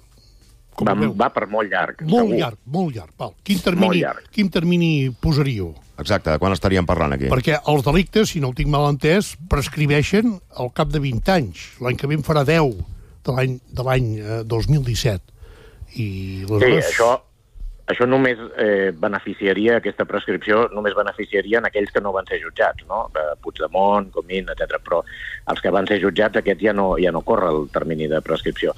Va per molt llarg. Molt llarg. Val. Quin termini posaríeu? Exacte, quan estaríem parlant aquí? Perquè els delictes, si no ho tinc mal entès, prescriveixen al cap de 20 anys. L'any que ve en farà 10. De l'any 2017. Sí, això només beneficiaria, aquesta prescripció només beneficiaria en aquells que no van ser jutjats, no? Puigdemont, Comín, etc. Però els que van ser jutjats, aquests ja no corre el termini de prescripció.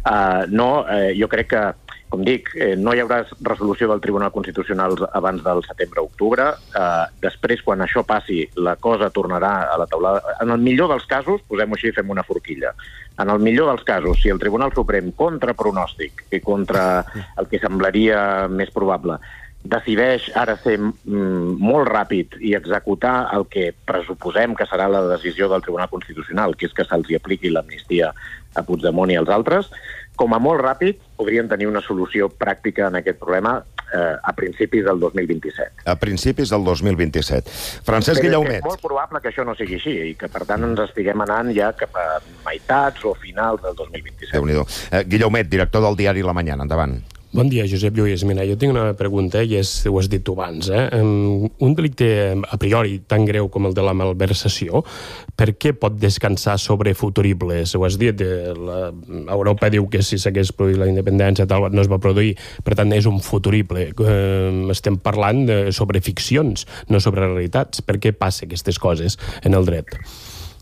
Jo crec que, com dic, no hi haurà resolució del Tribunal Constitucional abans del setembre-octubre. Després, quan això passi, la cosa tornarà a la taulada. En el millor dels casos, posem-ho així, fem una forquilla. En el millor dels casos, si el Tribunal Suprem, contra pronòstic i contra el que semblaria més probable, decideix ara ser molt ràpid i executar el que pressuposem que serà la decisió del Tribunal Constitucional, que és que se'ls apliqui l'amnistia a Puigdemont i als altres, com a molt ràpid podrien tenir una solució pràctica en aquest problema a principis del 2027. A principis del 2027. Francesc Guillaumet. És molt probable que això no sigui així i que, per tant, ens estiguem anant ja cap a meitats o finals del 2027. Déu-n'hi-do. Guillaumet, director del diari La Mañana. Endavant. Bon dia, Josep Lluís. Mira, jo tinc una pregunta i ho has dit tu abans. Un delicte a priori tan greu com el de la malversació, per què pot descansar sobre futuribles? Ho has dit, Europa diu que si s'hagués produït la independència tal, no es va produir, per tant és un futurible. Estem parlant sobre ficcions, no sobre realitats. Per què passa aquestes coses en el dret?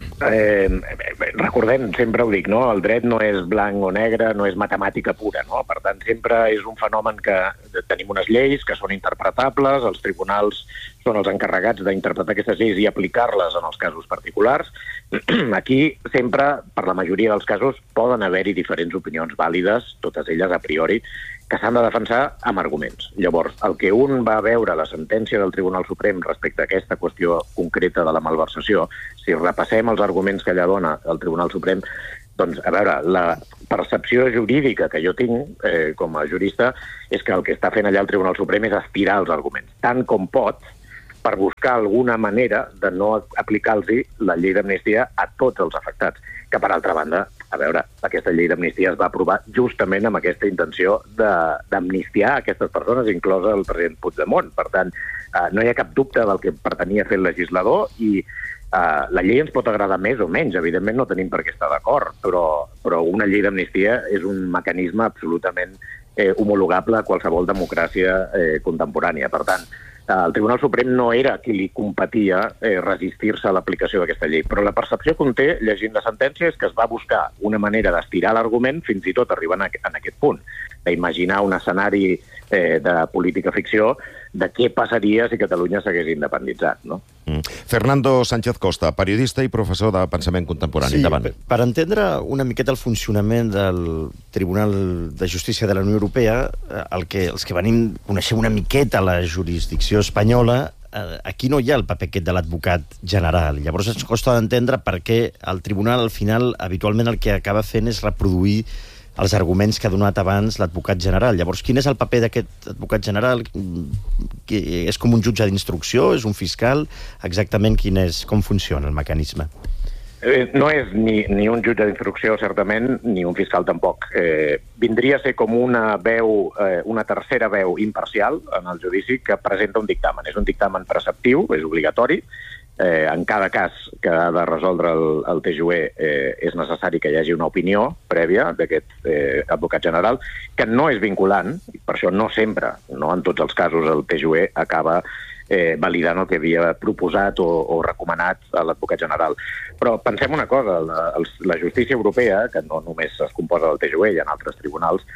Recordem, sempre ho dic, no? El dret no és blanc o negre, no és matemàtica pura, no? Per tant, sempre és un fenomen que tenim unes lleis que són interpretables, els tribunals són els encarregats d'interpretar aquestes lleis i aplicar-les en els casos particulars. Aquí, sempre, per la majoria dels casos, poden haver-hi diferents opinions vàlides, totes elles a priori, que s'han de defensar amb arguments. Llavors, el que un va veure a la sentència del Tribunal Suprem respecte a aquesta qüestió concreta de la malversació, si repassem els arguments que allà dona el Tribunal Suprem, doncs, a veure, la percepció jurídica que jo tinc com a jurista és que el que està fent allà el Tribunal Suprem és estirar els arguments, tant com pot, per buscar alguna manera de no aplicar-los la llei d'amnistia a tots els afectats. Que, per altra banda, a veure, aquesta llei d'amnistia es va aprovar justament amb aquesta intenció d'amnistiar aquestes persones, inclosa el president Puigdemont. Per tant, no hi ha cap dubte del que pretenia fer el legislador i la llei ens pot agradar més o menys. Evidentment no tenim per què estar d'acord, però una llei d'amnistia és un mecanisme absolutament homologable a qualsevol democràcia contemporània. Per tant, el Tribunal Suprem no era qui li competia resistir-se a l'aplicació d'aquesta llei, però la percepció que un té, llegint la sentència, és que es va buscar una manera d'estirar l'argument fins i tot arribant en aquest punt, d'imaginar un escenari de política ficció de què passaria si Catalunya s'hagués independitzat, no? Fernando Sánchez Costa, periodista i professor de pensament contemporani. Sí, per entendre una miqueta el funcionament del Tribunal de Justícia de la Unió Europea, els que coneixem una miqueta la jurisdicció espanyola, aquí no hi ha el paper aquest de l'advocat general. Llavors ens costa d'entendre per què el tribunal, al final, habitualment el que acaba fent és reproduir els arguments que ha donat abans l'advocat general. Llavors, quin és el paper d'aquest advocat general? És com un jutge d'instrucció? És un fiscal? Exactament com funciona el mecanisme? No és ni un jutge d'instrucció, certament, ni un fiscal tampoc. Vindria a ser com una tercera veu imparcial en el judici que presenta un dictamen. És un dictamen preceptiu, és obligatori. En cada cas que ha de resoldre el TJUE és necessari que hi hagi una opinió prèvia d'aquest advocat general, que no és vinculant, i per això no sempre, no en tots els casos, el TJUE acaba validant el que havia proposat o recomanat a l'advocat general. Però pensem una cosa, la justícia europea, que no només es composa del TJUE, hi ha altres tribunals,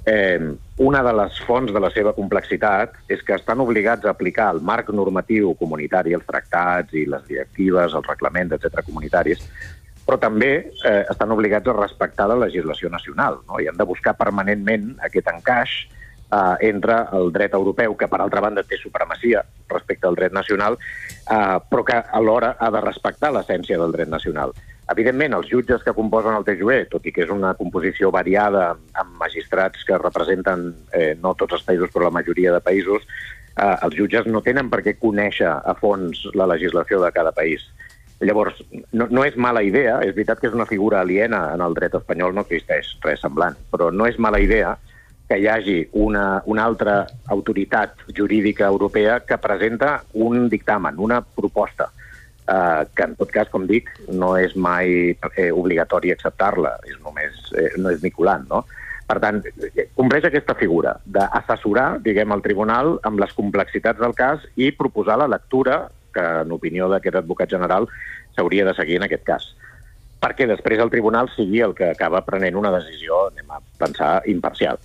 una de les fonts de la seva complexitat és que estan obligats a aplicar el marc normatiu comunitari, els tractats i les directives, els reglaments, etc. comunitaris, però també estan obligats a respectar la legislació nacional, no? I han de buscar permanentment aquest encaix entre el dret europeu, que per altra banda té supremacia respecte al dret nacional, però que alhora ha de respectar l'essència del dret nacional. Evidentment, els jutges que composen el TJUE, tot i que és una composició variada amb magistrats que representen no tots els països, però la majoria de països, els jutges no tenen per què conèixer a fons la legislació de cada país. Llavors, no és mala idea, és veritat que és una figura aliena en el dret espanyol, no existeix res semblant, però no és mala idea que hi hagi una altra autoritat jurídica europea que presenta un dictamen, una proposta, que en tot cas, com dic, no és mai obligatori acceptar-la, no és vinculant, no? Per tant, compleix aquesta figura d'assessorar, diguem, el tribunal amb les complexitats del cas i proposar la lectura que, en opinió d'aquest advocat general, s'hauria de seguir en aquest cas. Perquè després el tribunal sigui el que acaba prenent una decisió, anem a pensar, imparcial.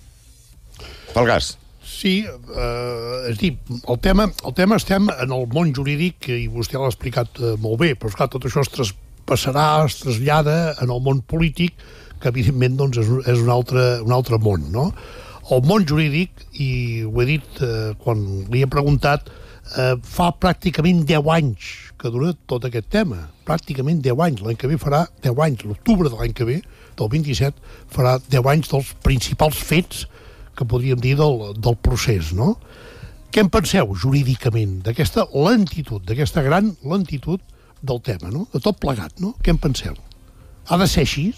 Falgàs. Sí, és dir, el tema estem en el món jurídic i vostè l'ha explicat molt bé, però esclar, tot això es trasllada en el món polític, que evidentment doncs, és un altre món, no? El món jurídic, i ho he dit quan li he preguntat, fa pràcticament 10 anys que dura tot aquest tema, pràcticament 10 anys, l'any que ve farà 10 anys, l'octubre de l'any que ve, del 27, farà 10 anys dels principals fets que podríem dir del procés, no? Què en penseu jurídicament d'aquesta lentitud, d'aquesta gran lentitud del tema, no? De tot plegat, no? Què en penseu? Ha de ser així?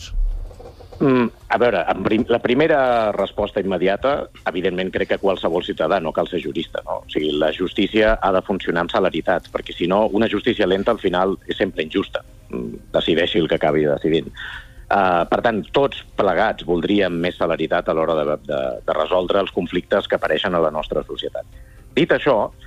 A veure, la primera resposta immediata, evidentment crec que qualsevol ciutadà, no cal ser jurista, no? O sigui, la justícia ha de funcionar amb celeritat, perquè si no, una justícia lenta al final és sempre injusta, decideixi el que acabi decidint. Per tant, tots plegats voldríem més celeritat a l'hora de resoldre els conflictes que apareixen a la nostra societat. Dit això,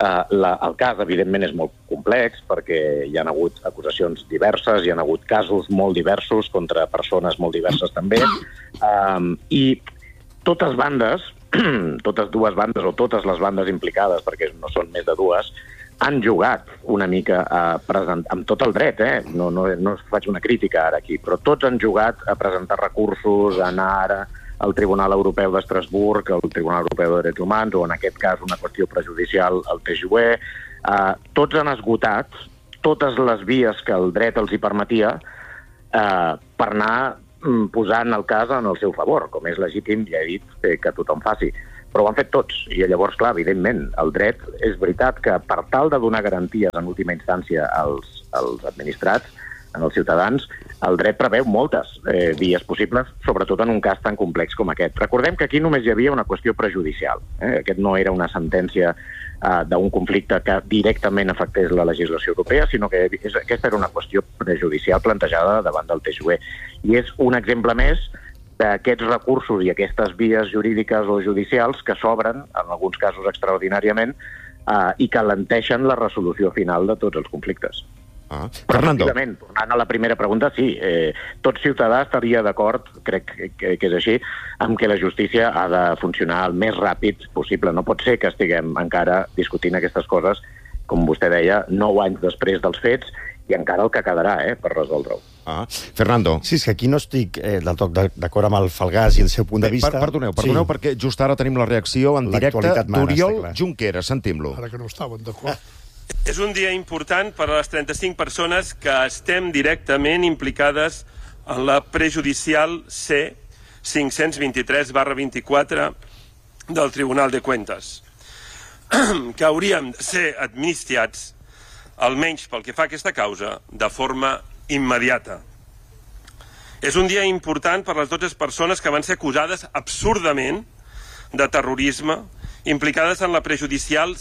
El cas, evidentment, és molt complex perquè hi ha hagut acusacions diverses, hi ha hagut casos molt diversos contra persones molt diverses també, i totes bandes, totes dues bandes o totes les bandes implicades, perquè no són més de dues, han jugat una mica a presentar, amb tot el dret, no faig una crítica ara aquí, però tots han jugat a presentar recursos, a anar ara al Tribunal Europeu d'Estrasburg, al Tribunal Europeu de Drets Humans, o en aquest cas una qüestió prejudicial al TJUE. Tots han esgotat totes les vies que el dret els hi permetia per anar posant el cas en el seu favor, com és legítim, ja he dit, que tothom faci. Però ho han fet tots, i llavors, clar, evidentment, el dret és veritat que per tal de donar garanties en última instància als administrats, als ciutadans, el dret preveu moltes vies possibles, sobretot en un cas tan complex com aquest. Recordem que aquí només hi havia una qüestió prejudicial. Aquest no era una sentència d'un conflicte que directament afectés la legislació europea, sinó que aquesta era una qüestió prejudicial plantejada davant del TJUE. I és un exemple més d'aquests recursos i aquestes vies jurídiques o judicials que s'obren, en alguns casos extraordinàriament, i que alenteixen la resolució final de tots els conflictes. Fernando. Tornant a la primera pregunta, sí, tot ciutadà estaria d'acord, crec que és així, amb que la justícia ha de funcionar el més ràpid possible. No pot ser que estiguem encara discutint aquestes coses, com vostè deia, 9 anys després dels fets, i encara el que quedarà per resoldre-ho. Fernando. Sí, és que aquí no estic del tot d'acord amb el Falgàs i el seu punt de vista. Perdoneu, perquè just ara tenim la reacció en directe d'Oriol Junqueras. Sentim-lo. Ara que no estaven d'acord. És un dia important per a les 35 persones que estem directament implicades en la prejudicial C-523/24 del Tribunal de Cuentas, que hauríem de ser amnistiats, almenys pel que fa a aquesta causa, de forma immediata. És un dia important per a les 12 persones que van ser acusades absurdament de terrorisme, implicades en la prejudicial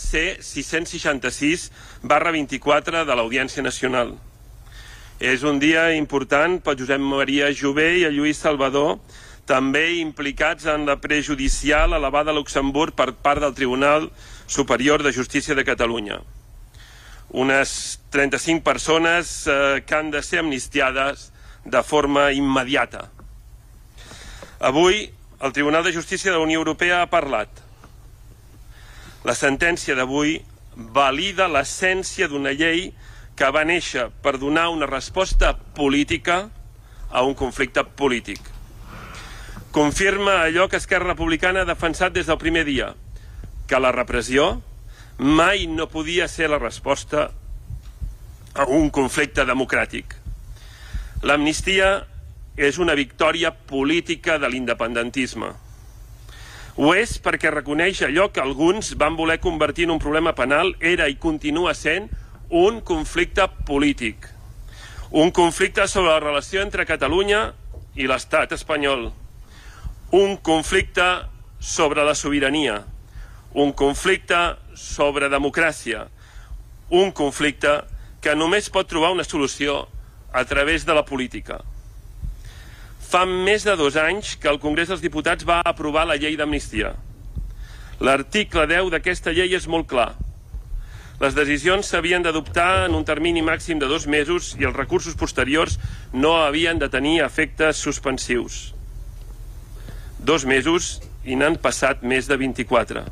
C-666/24 de l'Audiència Nacional. És un dia important per Josep Maria Jové i Lluís Salvador, també implicats en la prejudicial elevada a Luxemburg per part del Tribunal Superior de Justícia de Catalunya. Unes 35 persones que han de ser amnistiades de forma immediata. Avui, el Tribunal de Justícia de la Unió Europea ha parlat. La sentència d'avui valida l'essència d'una llei que va néixer per donar una resposta política a un conflicte polític. Confirma allò que Esquerra Republicana ha defensat des del primer dia, que la repressió mai no podia ser la resposta a un conflicte democràtic. L'amnistia és una victòria política de l'independentisme. Ho és perquè reconeix allò que alguns van voler convertir en un problema penal era i continua sent un conflicte polític. Un conflicte sobre la relació entre Catalunya i l'estat espanyol. Un conflicte sobre la sobirania. Un conflicte sobre democràcia. Un conflicte que només pot trobar una solució a través de la política. Fa més de 2 anys que el Congrés dels Diputats va aprovar la llei d'amnistia. L'article 10 d'aquesta llei és molt clar. Les decisions s'havien d'adoptar en un termini màxim de 2 mesos i els recursos posteriors no havien de tenir efectes suspensius. 2 mesos i n'han passat més de 24.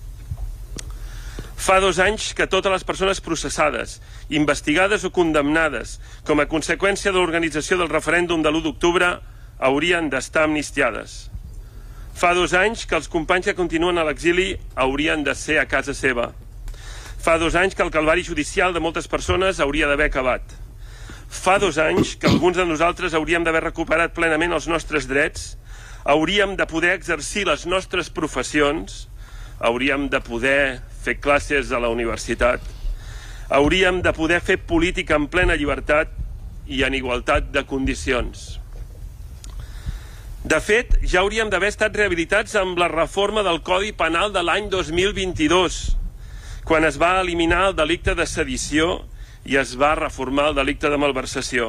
Fa 2 anys que totes les persones processades, investigades o condemnades com a conseqüència de l'organització del referèndum de l'1 d'octubre haurien d'estar amnistiades. Fa 2 anys que els companys que continuen a l'exili haurien de ser a casa seva. Fa 2 anys que el calvari judicial de moltes persones hauria d'haver acabat. Fa 2 anys que alguns de nosaltres hauríem d'haver recuperat plenament els nostres drets, hauríem de poder exercir les nostres professions, hauríem de poder fer classes a la universitat, hauríem de poder fer política en plena llibertat i en igualtat de condicions. De fet, ja hauríem d'haver estat rehabilitats amb la reforma del Codi Penal de l'any 2022, quan es va eliminar el delicte de sedició i es va reformar el delicte de malversació.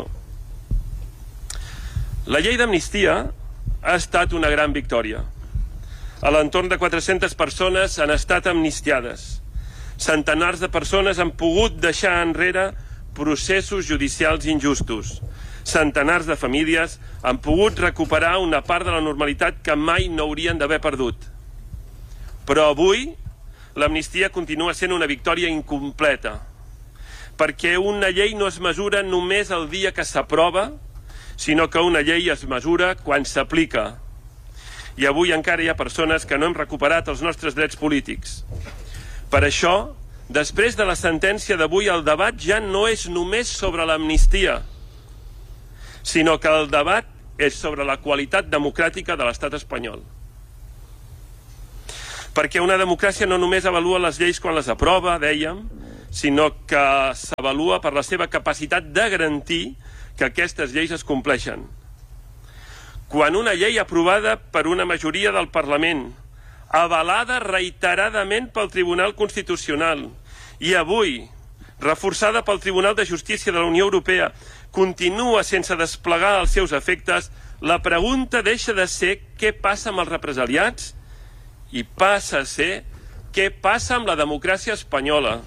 La llei d'amnistia ha estat una gran victòria. A l'entorn de 400 persones han estat amnistiades. Centenars de persones han pogut deixar enrere processos judicials injustos. Centenars de famílies han pogut recuperar una part de la normalitat que mai no haurien d'haver perdut. Però avui l'amnistia continua sent una victòria incompleta, perquè una llei no es mesura només el dia que s'aprova, sinó que una llei es mesura quan s'aplica. I avui encara hi ha persones que no hem recuperat els nostres drets polítics. Per això, després de la sentència d'avui, el debat ja no és només sobre l'amnistia, sinó que el debat és sobre la qualitat democràtica de l'estat espanyol. Perquè una democràcia no només avalua les lleis quan les aprova, dèiem, sinó que s'avalua per la seva capacitat de garantir que aquestes lleis es compleixen. Quan una llei aprovada per una majoria del Parlament, avalada reiteradament pel Tribunal Constitucional i avui reforçada pel Tribunal de Justícia de la Unió Europea, continua sense desplegar els seus efectes, la pregunta deixa de ser què passa amb els represaliats i passa a ser què passa amb la democràcia espanyola.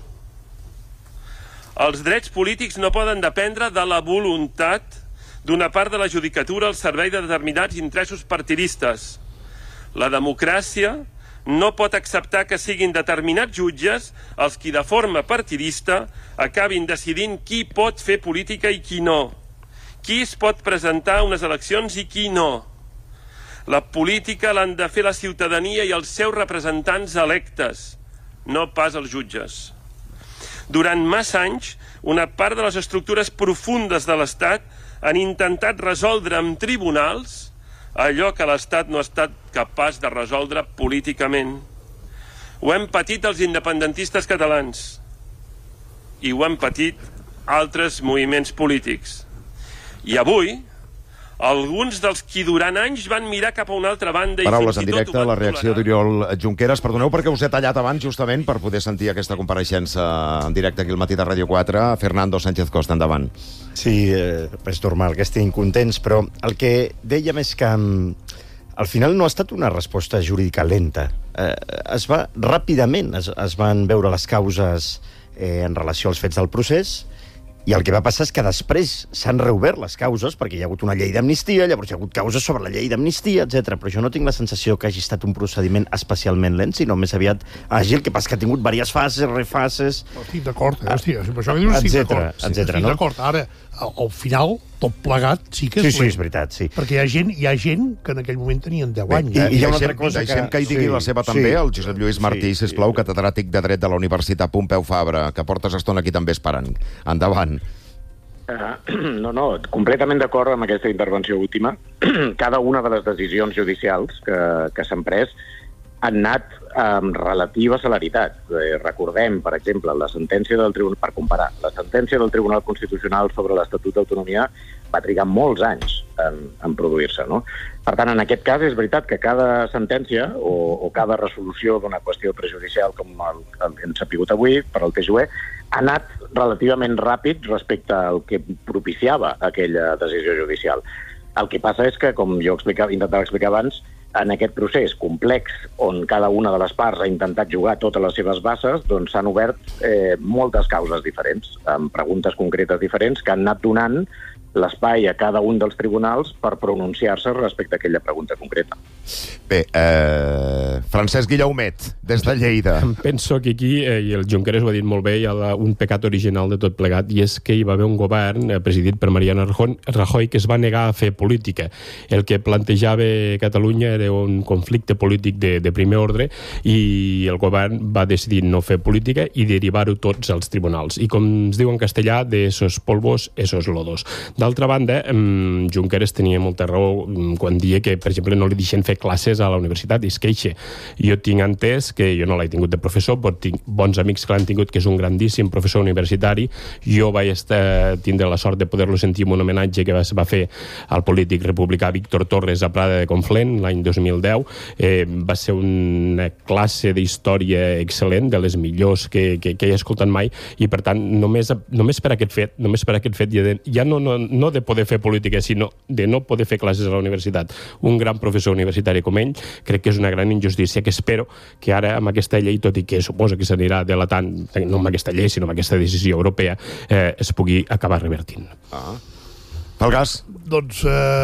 Els drets polítics no poden dependre de la voluntat d'una part de la judicatura al servei de determinats interessos partidistes. La democràcia no pot acceptar que siguin determinats jutges els qui de forma partidista acabin decidint qui pot fer política i qui no, qui es pot presentar a unes eleccions i qui no. La política l'han de fer la ciutadania i els seus representants electes, no pas els jutges. Durant massa anys, una part de les estructures profundes de l'Estat han intentat resoldre amb tribunals allò que l'Estat no ha estat capaç de resoldre políticament. Ho hem patit els independentistes catalans i ho han patit altres moviments polítics. I avui, alguns dels qui durant anys van mirar cap a una altra banda... Paraules en directe, la reacció d'Oriol Junqueras. Perdoneu perquè us he tallat abans, justament, per poder sentir aquesta compareixença en directe aquí al Matí de Ràdio 4. Fernando Sánchez Costa, endavant. Sí, és normal que estiguin contents, però el que dèiem és que al final no ha estat una resposta jurídica lenta. Es va ràpidament, es van veure les causes en relació als fets del procés, i el que va passar és que després s'han reobert les causes, perquè hi ha hagut una llei d'amnistia, llavors hi ha hagut causes sobre la llei d'amnistia, etc. Però jo no tinc la sensació que hagi estat un procediment especialment lent, sinó més aviat àgil, que passa que ha tingut diverses fases, refases... Estic d'acord, hòstia, per això que dius estic d'acord. Estic d'acord. Ara, al final, tot plegat sí que és lent. Sí, és veritat, sí. Perquè hi ha gent que en aquell moment tenien 10 anys. I hi ha una altra cosa que... Deixem que hi digui la seva també, el Josep Lluís Martí, sisplau, catedràtic de Dret de la Universitat Pompeu Fabra, que portes estona aquí també esperant. Endavant. No, completament d'acord amb aquesta intervenció última. Cada una de les decisions judicials que s'han pres han anat amb relativa celeritat. Recordem, per exemple, la sentència del Tribunal, per comparar, la sentència del Tribunal Constitucional sobre l'Estatut d'Autonomia va trigar molts anys en produir-se, no? Per tant, en aquest cas és veritat que cada sentència o cada resolució d'una qüestió prejudicial com hem sapigut avui per al TJUE ha anat relativament ràpid respecte al que propiciava aquella decisió judicial. El que passa és que, com jo intentava explicar abans, en aquest procés complex on cada una de les parts ha intentat jugar totes les seves bases, doncs s'han obert moltes causes diferents, amb preguntes concretes diferents que han anat donant l'espai a cada un dels tribunals per pronunciar-se respecte a aquella pregunta concreta. Bé, Francesc Guillaumet, des de Lleida. Penso que aquí, i el Junqueras ho ha dit molt bé, hi ha un pecat original de tot plegat, i és que hi va haver un govern presidit per Mariano Rajoy que es va negar a fer política. El que plantejava Catalunya era un conflicte polític de primer ordre i el govern va decidir no fer política i derivar-ho tots als tribunals. I com es diu en castellà, de esos polvos, esos lodos. D'altra banda, Junqueras tenia molta raó quan dia que, per exemple, no li deixen fer classes a la universitat i es queixa. Jo tinc entès, que jo no l'he tingut de professor, però tinc bons amics que l'han tingut, que és un grandíssim professor universitari. Jo vaig tindre la sort de poder-lo sentir en un homenatge que va fer al polític republicà Víctor Torres a Prada de Conflent l'any 2010. Va ser una classe d'història excel·lent, de les millors que he escoltat mai, i per tant, només per aquest fet ja no no de poder fer política, sinó de no poder fer classes a la universitat. Un gran professor universitari com ell, crec que és una gran injustícia que espero que ara amb aquesta llei, tot i que suposo que s'anirà delatant, no amb aquesta llei, sinó amb aquesta decisió europea, es pugui acabar revertint. Falgàs? Doncs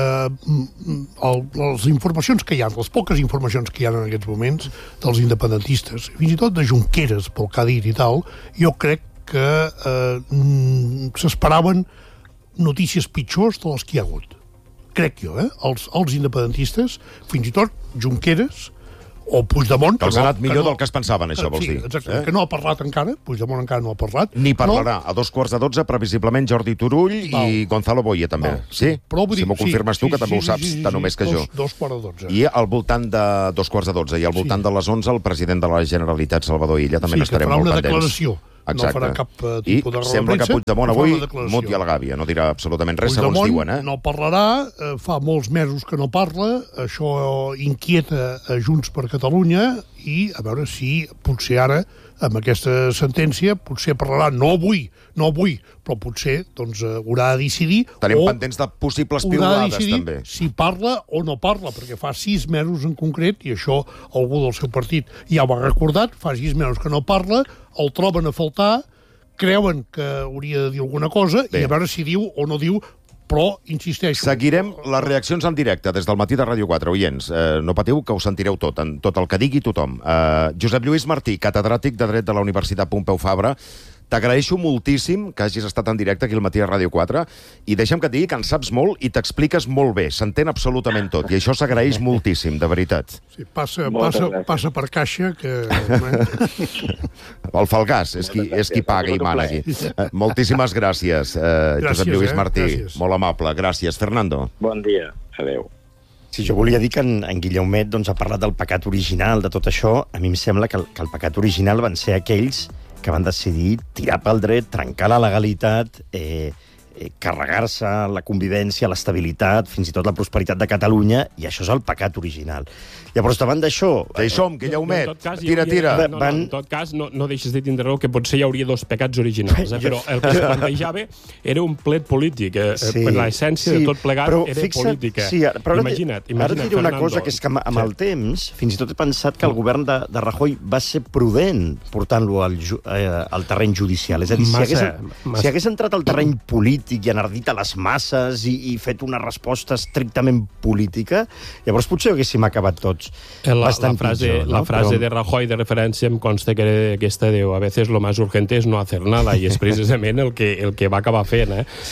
les informacions que hi ha, les poques informacions que hi ha en aquests moments dels independentistes, fins i tot de Junqueras, pel que ha dit i tal, jo crec que s'esperaven notícies pitjors de les que hi ha hagut. Crec jo, els independentistes, fins i tot Junqueras, o Puigdemont... Que els ha anat millor del que es pensaven, això, vols dir. Exacte, que no ha parlat encara, Puigdemont encara no ha parlat. Ni parlarà. A 2:15, previsiblement, Jordi Turull i Gonzalo Boye, també. Sí? Si m'ho confirmes tu, que també ho saps, tant només que jo. 2:15. I al voltant de 2:15, i al voltant de les 11, el president de la Generalitat, Salvador Illa, també n'estarem molt pendents. Sí, que farà una declaració. Exacte. No farà cap tipus de I sembla que Puigdemont avui muti a la gàbia, no dirà absolutament res, segons diuen. Puigdemont no parlarà, fa molts mesos que no parla, això inquieta a Junts per Catalunya, i a veure si potser ara, amb aquesta sentència, potser parlarà, no avui, però potser haurà de decidir... Tenim pendents de possibles pilades, també. Si parla o no parla, perquè fa 6 mesos en concret, i això algú del seu partit ja ho ha recordat, fa 6 mesos que no parla, el troben a faltar, creuen que hauria de dir alguna cosa, i a veure si diu o no diu, però, insisteixo... Seguirem les reaccions en directe des del matí de Ràdio 4, oients. No patiu, que ho sentireu tot el que digui tothom. Josep Lluís Martí, catedràtic de Dret de la Universitat Pompeu Fabra, t'agraeixo moltíssim que hagis estat en directe aquí al matí a Ràdio 4 i deixa'm que et digui que en saps molt i t'expliques molt bé, s'entén absolutament tot i això s'agraeix moltíssim, de veritat. Sí, passa per caixa que... El Falgàs és qui paga i mana aquí. Moltíssimes gràcies, Josep Lluís Martí, molt amable, gràcies. Fernando. Bon dia, adeu. Sí, jo volia dir que en Guillaumet ha parlat del pecat original de tot això. A mi em sembla que el pecat original van ser aquells que van decidir tirar pel dret, trencar la legalitat, carregar-se la convivència, l'estabilitat, fins i tot la prosperitat de Catalunya, i això és el pecat original. Llavors, davant d'això... Ja hi som, Guillaumet. Tira. En tot cas, no deixes de tindre raó que potser hi hauria 2 pecats originals, però el que es plantejava era un plet polític. L'essència de tot plegat era política. Però ara diré una cosa, que és que amb el temps, fins i tot he pensat que el govern de Rajoy va ser prudent portant-lo al terreny judicial. És a dir, si hagués entrat al terreny polític i enardit a les masses i fet una resposta estrictament política, llavors potser haguéssim acabat tots. La frase de Rajoy de referència em consta que era aquesta, diu, a veces lo más urgente es no hacer nada, i és precisament el que va acabar fent.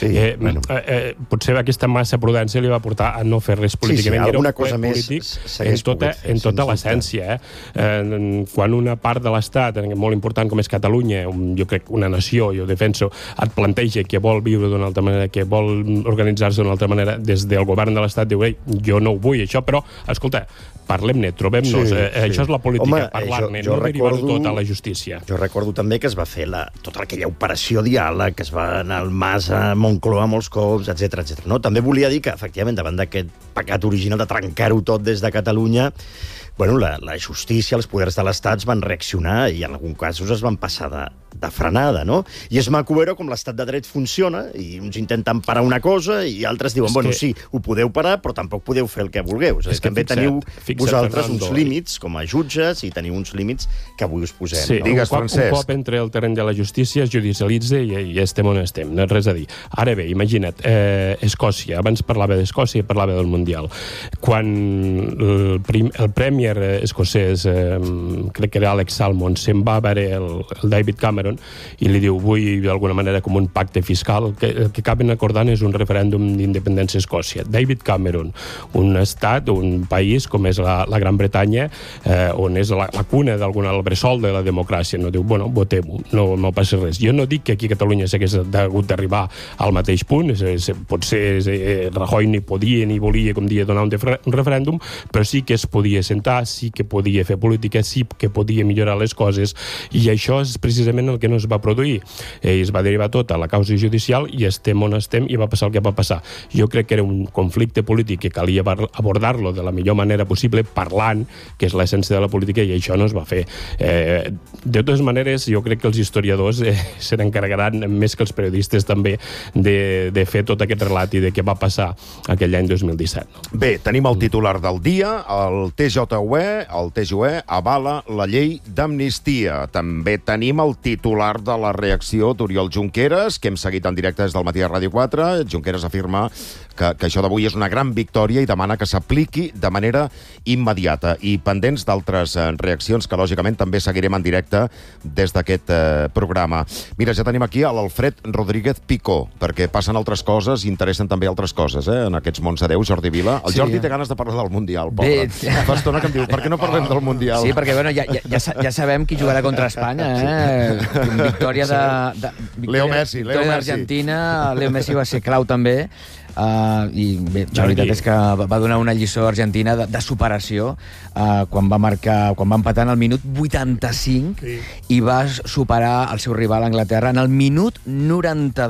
Potser aquesta massa prudència li va portar a no fer res políticament. Era un cosa polític en tota l'essència. Quan una part de l'Estat, molt important com és Catalunya, jo crec una nació, jo defenso, et planteja que vol viure d'una altra manera, que vol organitzar-se d'una altra manera, des del govern de l'Estat diu, jo no ho vull, això, però, escolta, parlem-ne, trobem-nos. Això és la política, parlar-ne, no derivar-ho tot a la justícia. Jo recordo també que es va fer tota aquella operació diàleg, que es va anar al Mas a Moncloa molts cops, etc. No? També volia dir que, efectivament, davant d'aquest pecat original de trencar-ho tot des de Catalunya, la justícia, els poders de l'Estat van reaccionar i en alguns casos es van passar de frenada, no? I és maco veure com l'estat de dret funciona i uns intenten parar una cosa i altres diuen, sí, ho podeu parar, però tampoc podeu fer el que vulgueu. És que també teniu vosaltres uns límits com a jutges i teniu uns límits que avui us posem. Sí, un cop entre el terreny de la justícia es judicialitza i estem on estem, no és res a dir. Ara bé, imagina't, Escòcia, abans parlava d'Escòcia i parlava del Mundial. Quan el Premier escocès, crec que era Alex Salmond, se'n va a veure el David Cameron i li diu, vull d'alguna manera com un pacte fiscal, el que acaben acordant és un referèndum d'independència a Escòcia. David Cameron, un estat, un país com és la Gran Bretanya, on és la cuna el bressol de la democràcia, no diu, votem-ho, no passa res. Jo no dic que aquí a Catalunya s'hagués hagut d'arribar al mateix punt, potser Rajoy ni podia ni volia, com dia, donar un referèndum, però sí que es podia sentar intentar, sí que podia fer política, sí que podia millorar les coses, i això és precisament el que no es va produir. Es va derivar tot a la causa judicial i estem on estem i va passar el que va passar. Jo crec que era un conflicte polític que calia abordar-lo de la millor manera possible, parlant, que és l'essència de la política, i això no es va fer. De totes maneres, jo crec que els historiadors se n'encarregaran, més que els periodistes també, de fer tot aquest relat i de què va passar aquell any 2017. No? Bé, tenim el titular del dia. El TJUE avala la llei d'amnistia. També tenim el titular de la reacció d'Oriol Junqueras, que hem seguit en directe des del matí a Ràdio 4. Junqueras afirma que això d'avui és una gran victòria i demana que s'apliqui de manera immediata. I pendents d'altres reaccions que, lògicament, també seguirem en directe des d'aquest programa. Mira, ja tenim aquí l'Alfred Rodríguez Picó, perquè passen altres coses i interessen també altres coses, en aquests mons de Déu. Jordi Vila. El Jordi té ganes de parlar del Mundial, pobre. Fa estona que em diu, per què no parlem del Mundial? Sí, perquè bueno, ja sabem qui jugarà contra Espanya, Victòria de Leo Messi. D'Argentina. Leo Messi va ser clau també. I bé, la veritat és que va donar una lliçó a Argentina de superació quan va empatar en el minut 85 i va superar el seu rival Anglaterra en el minut 92.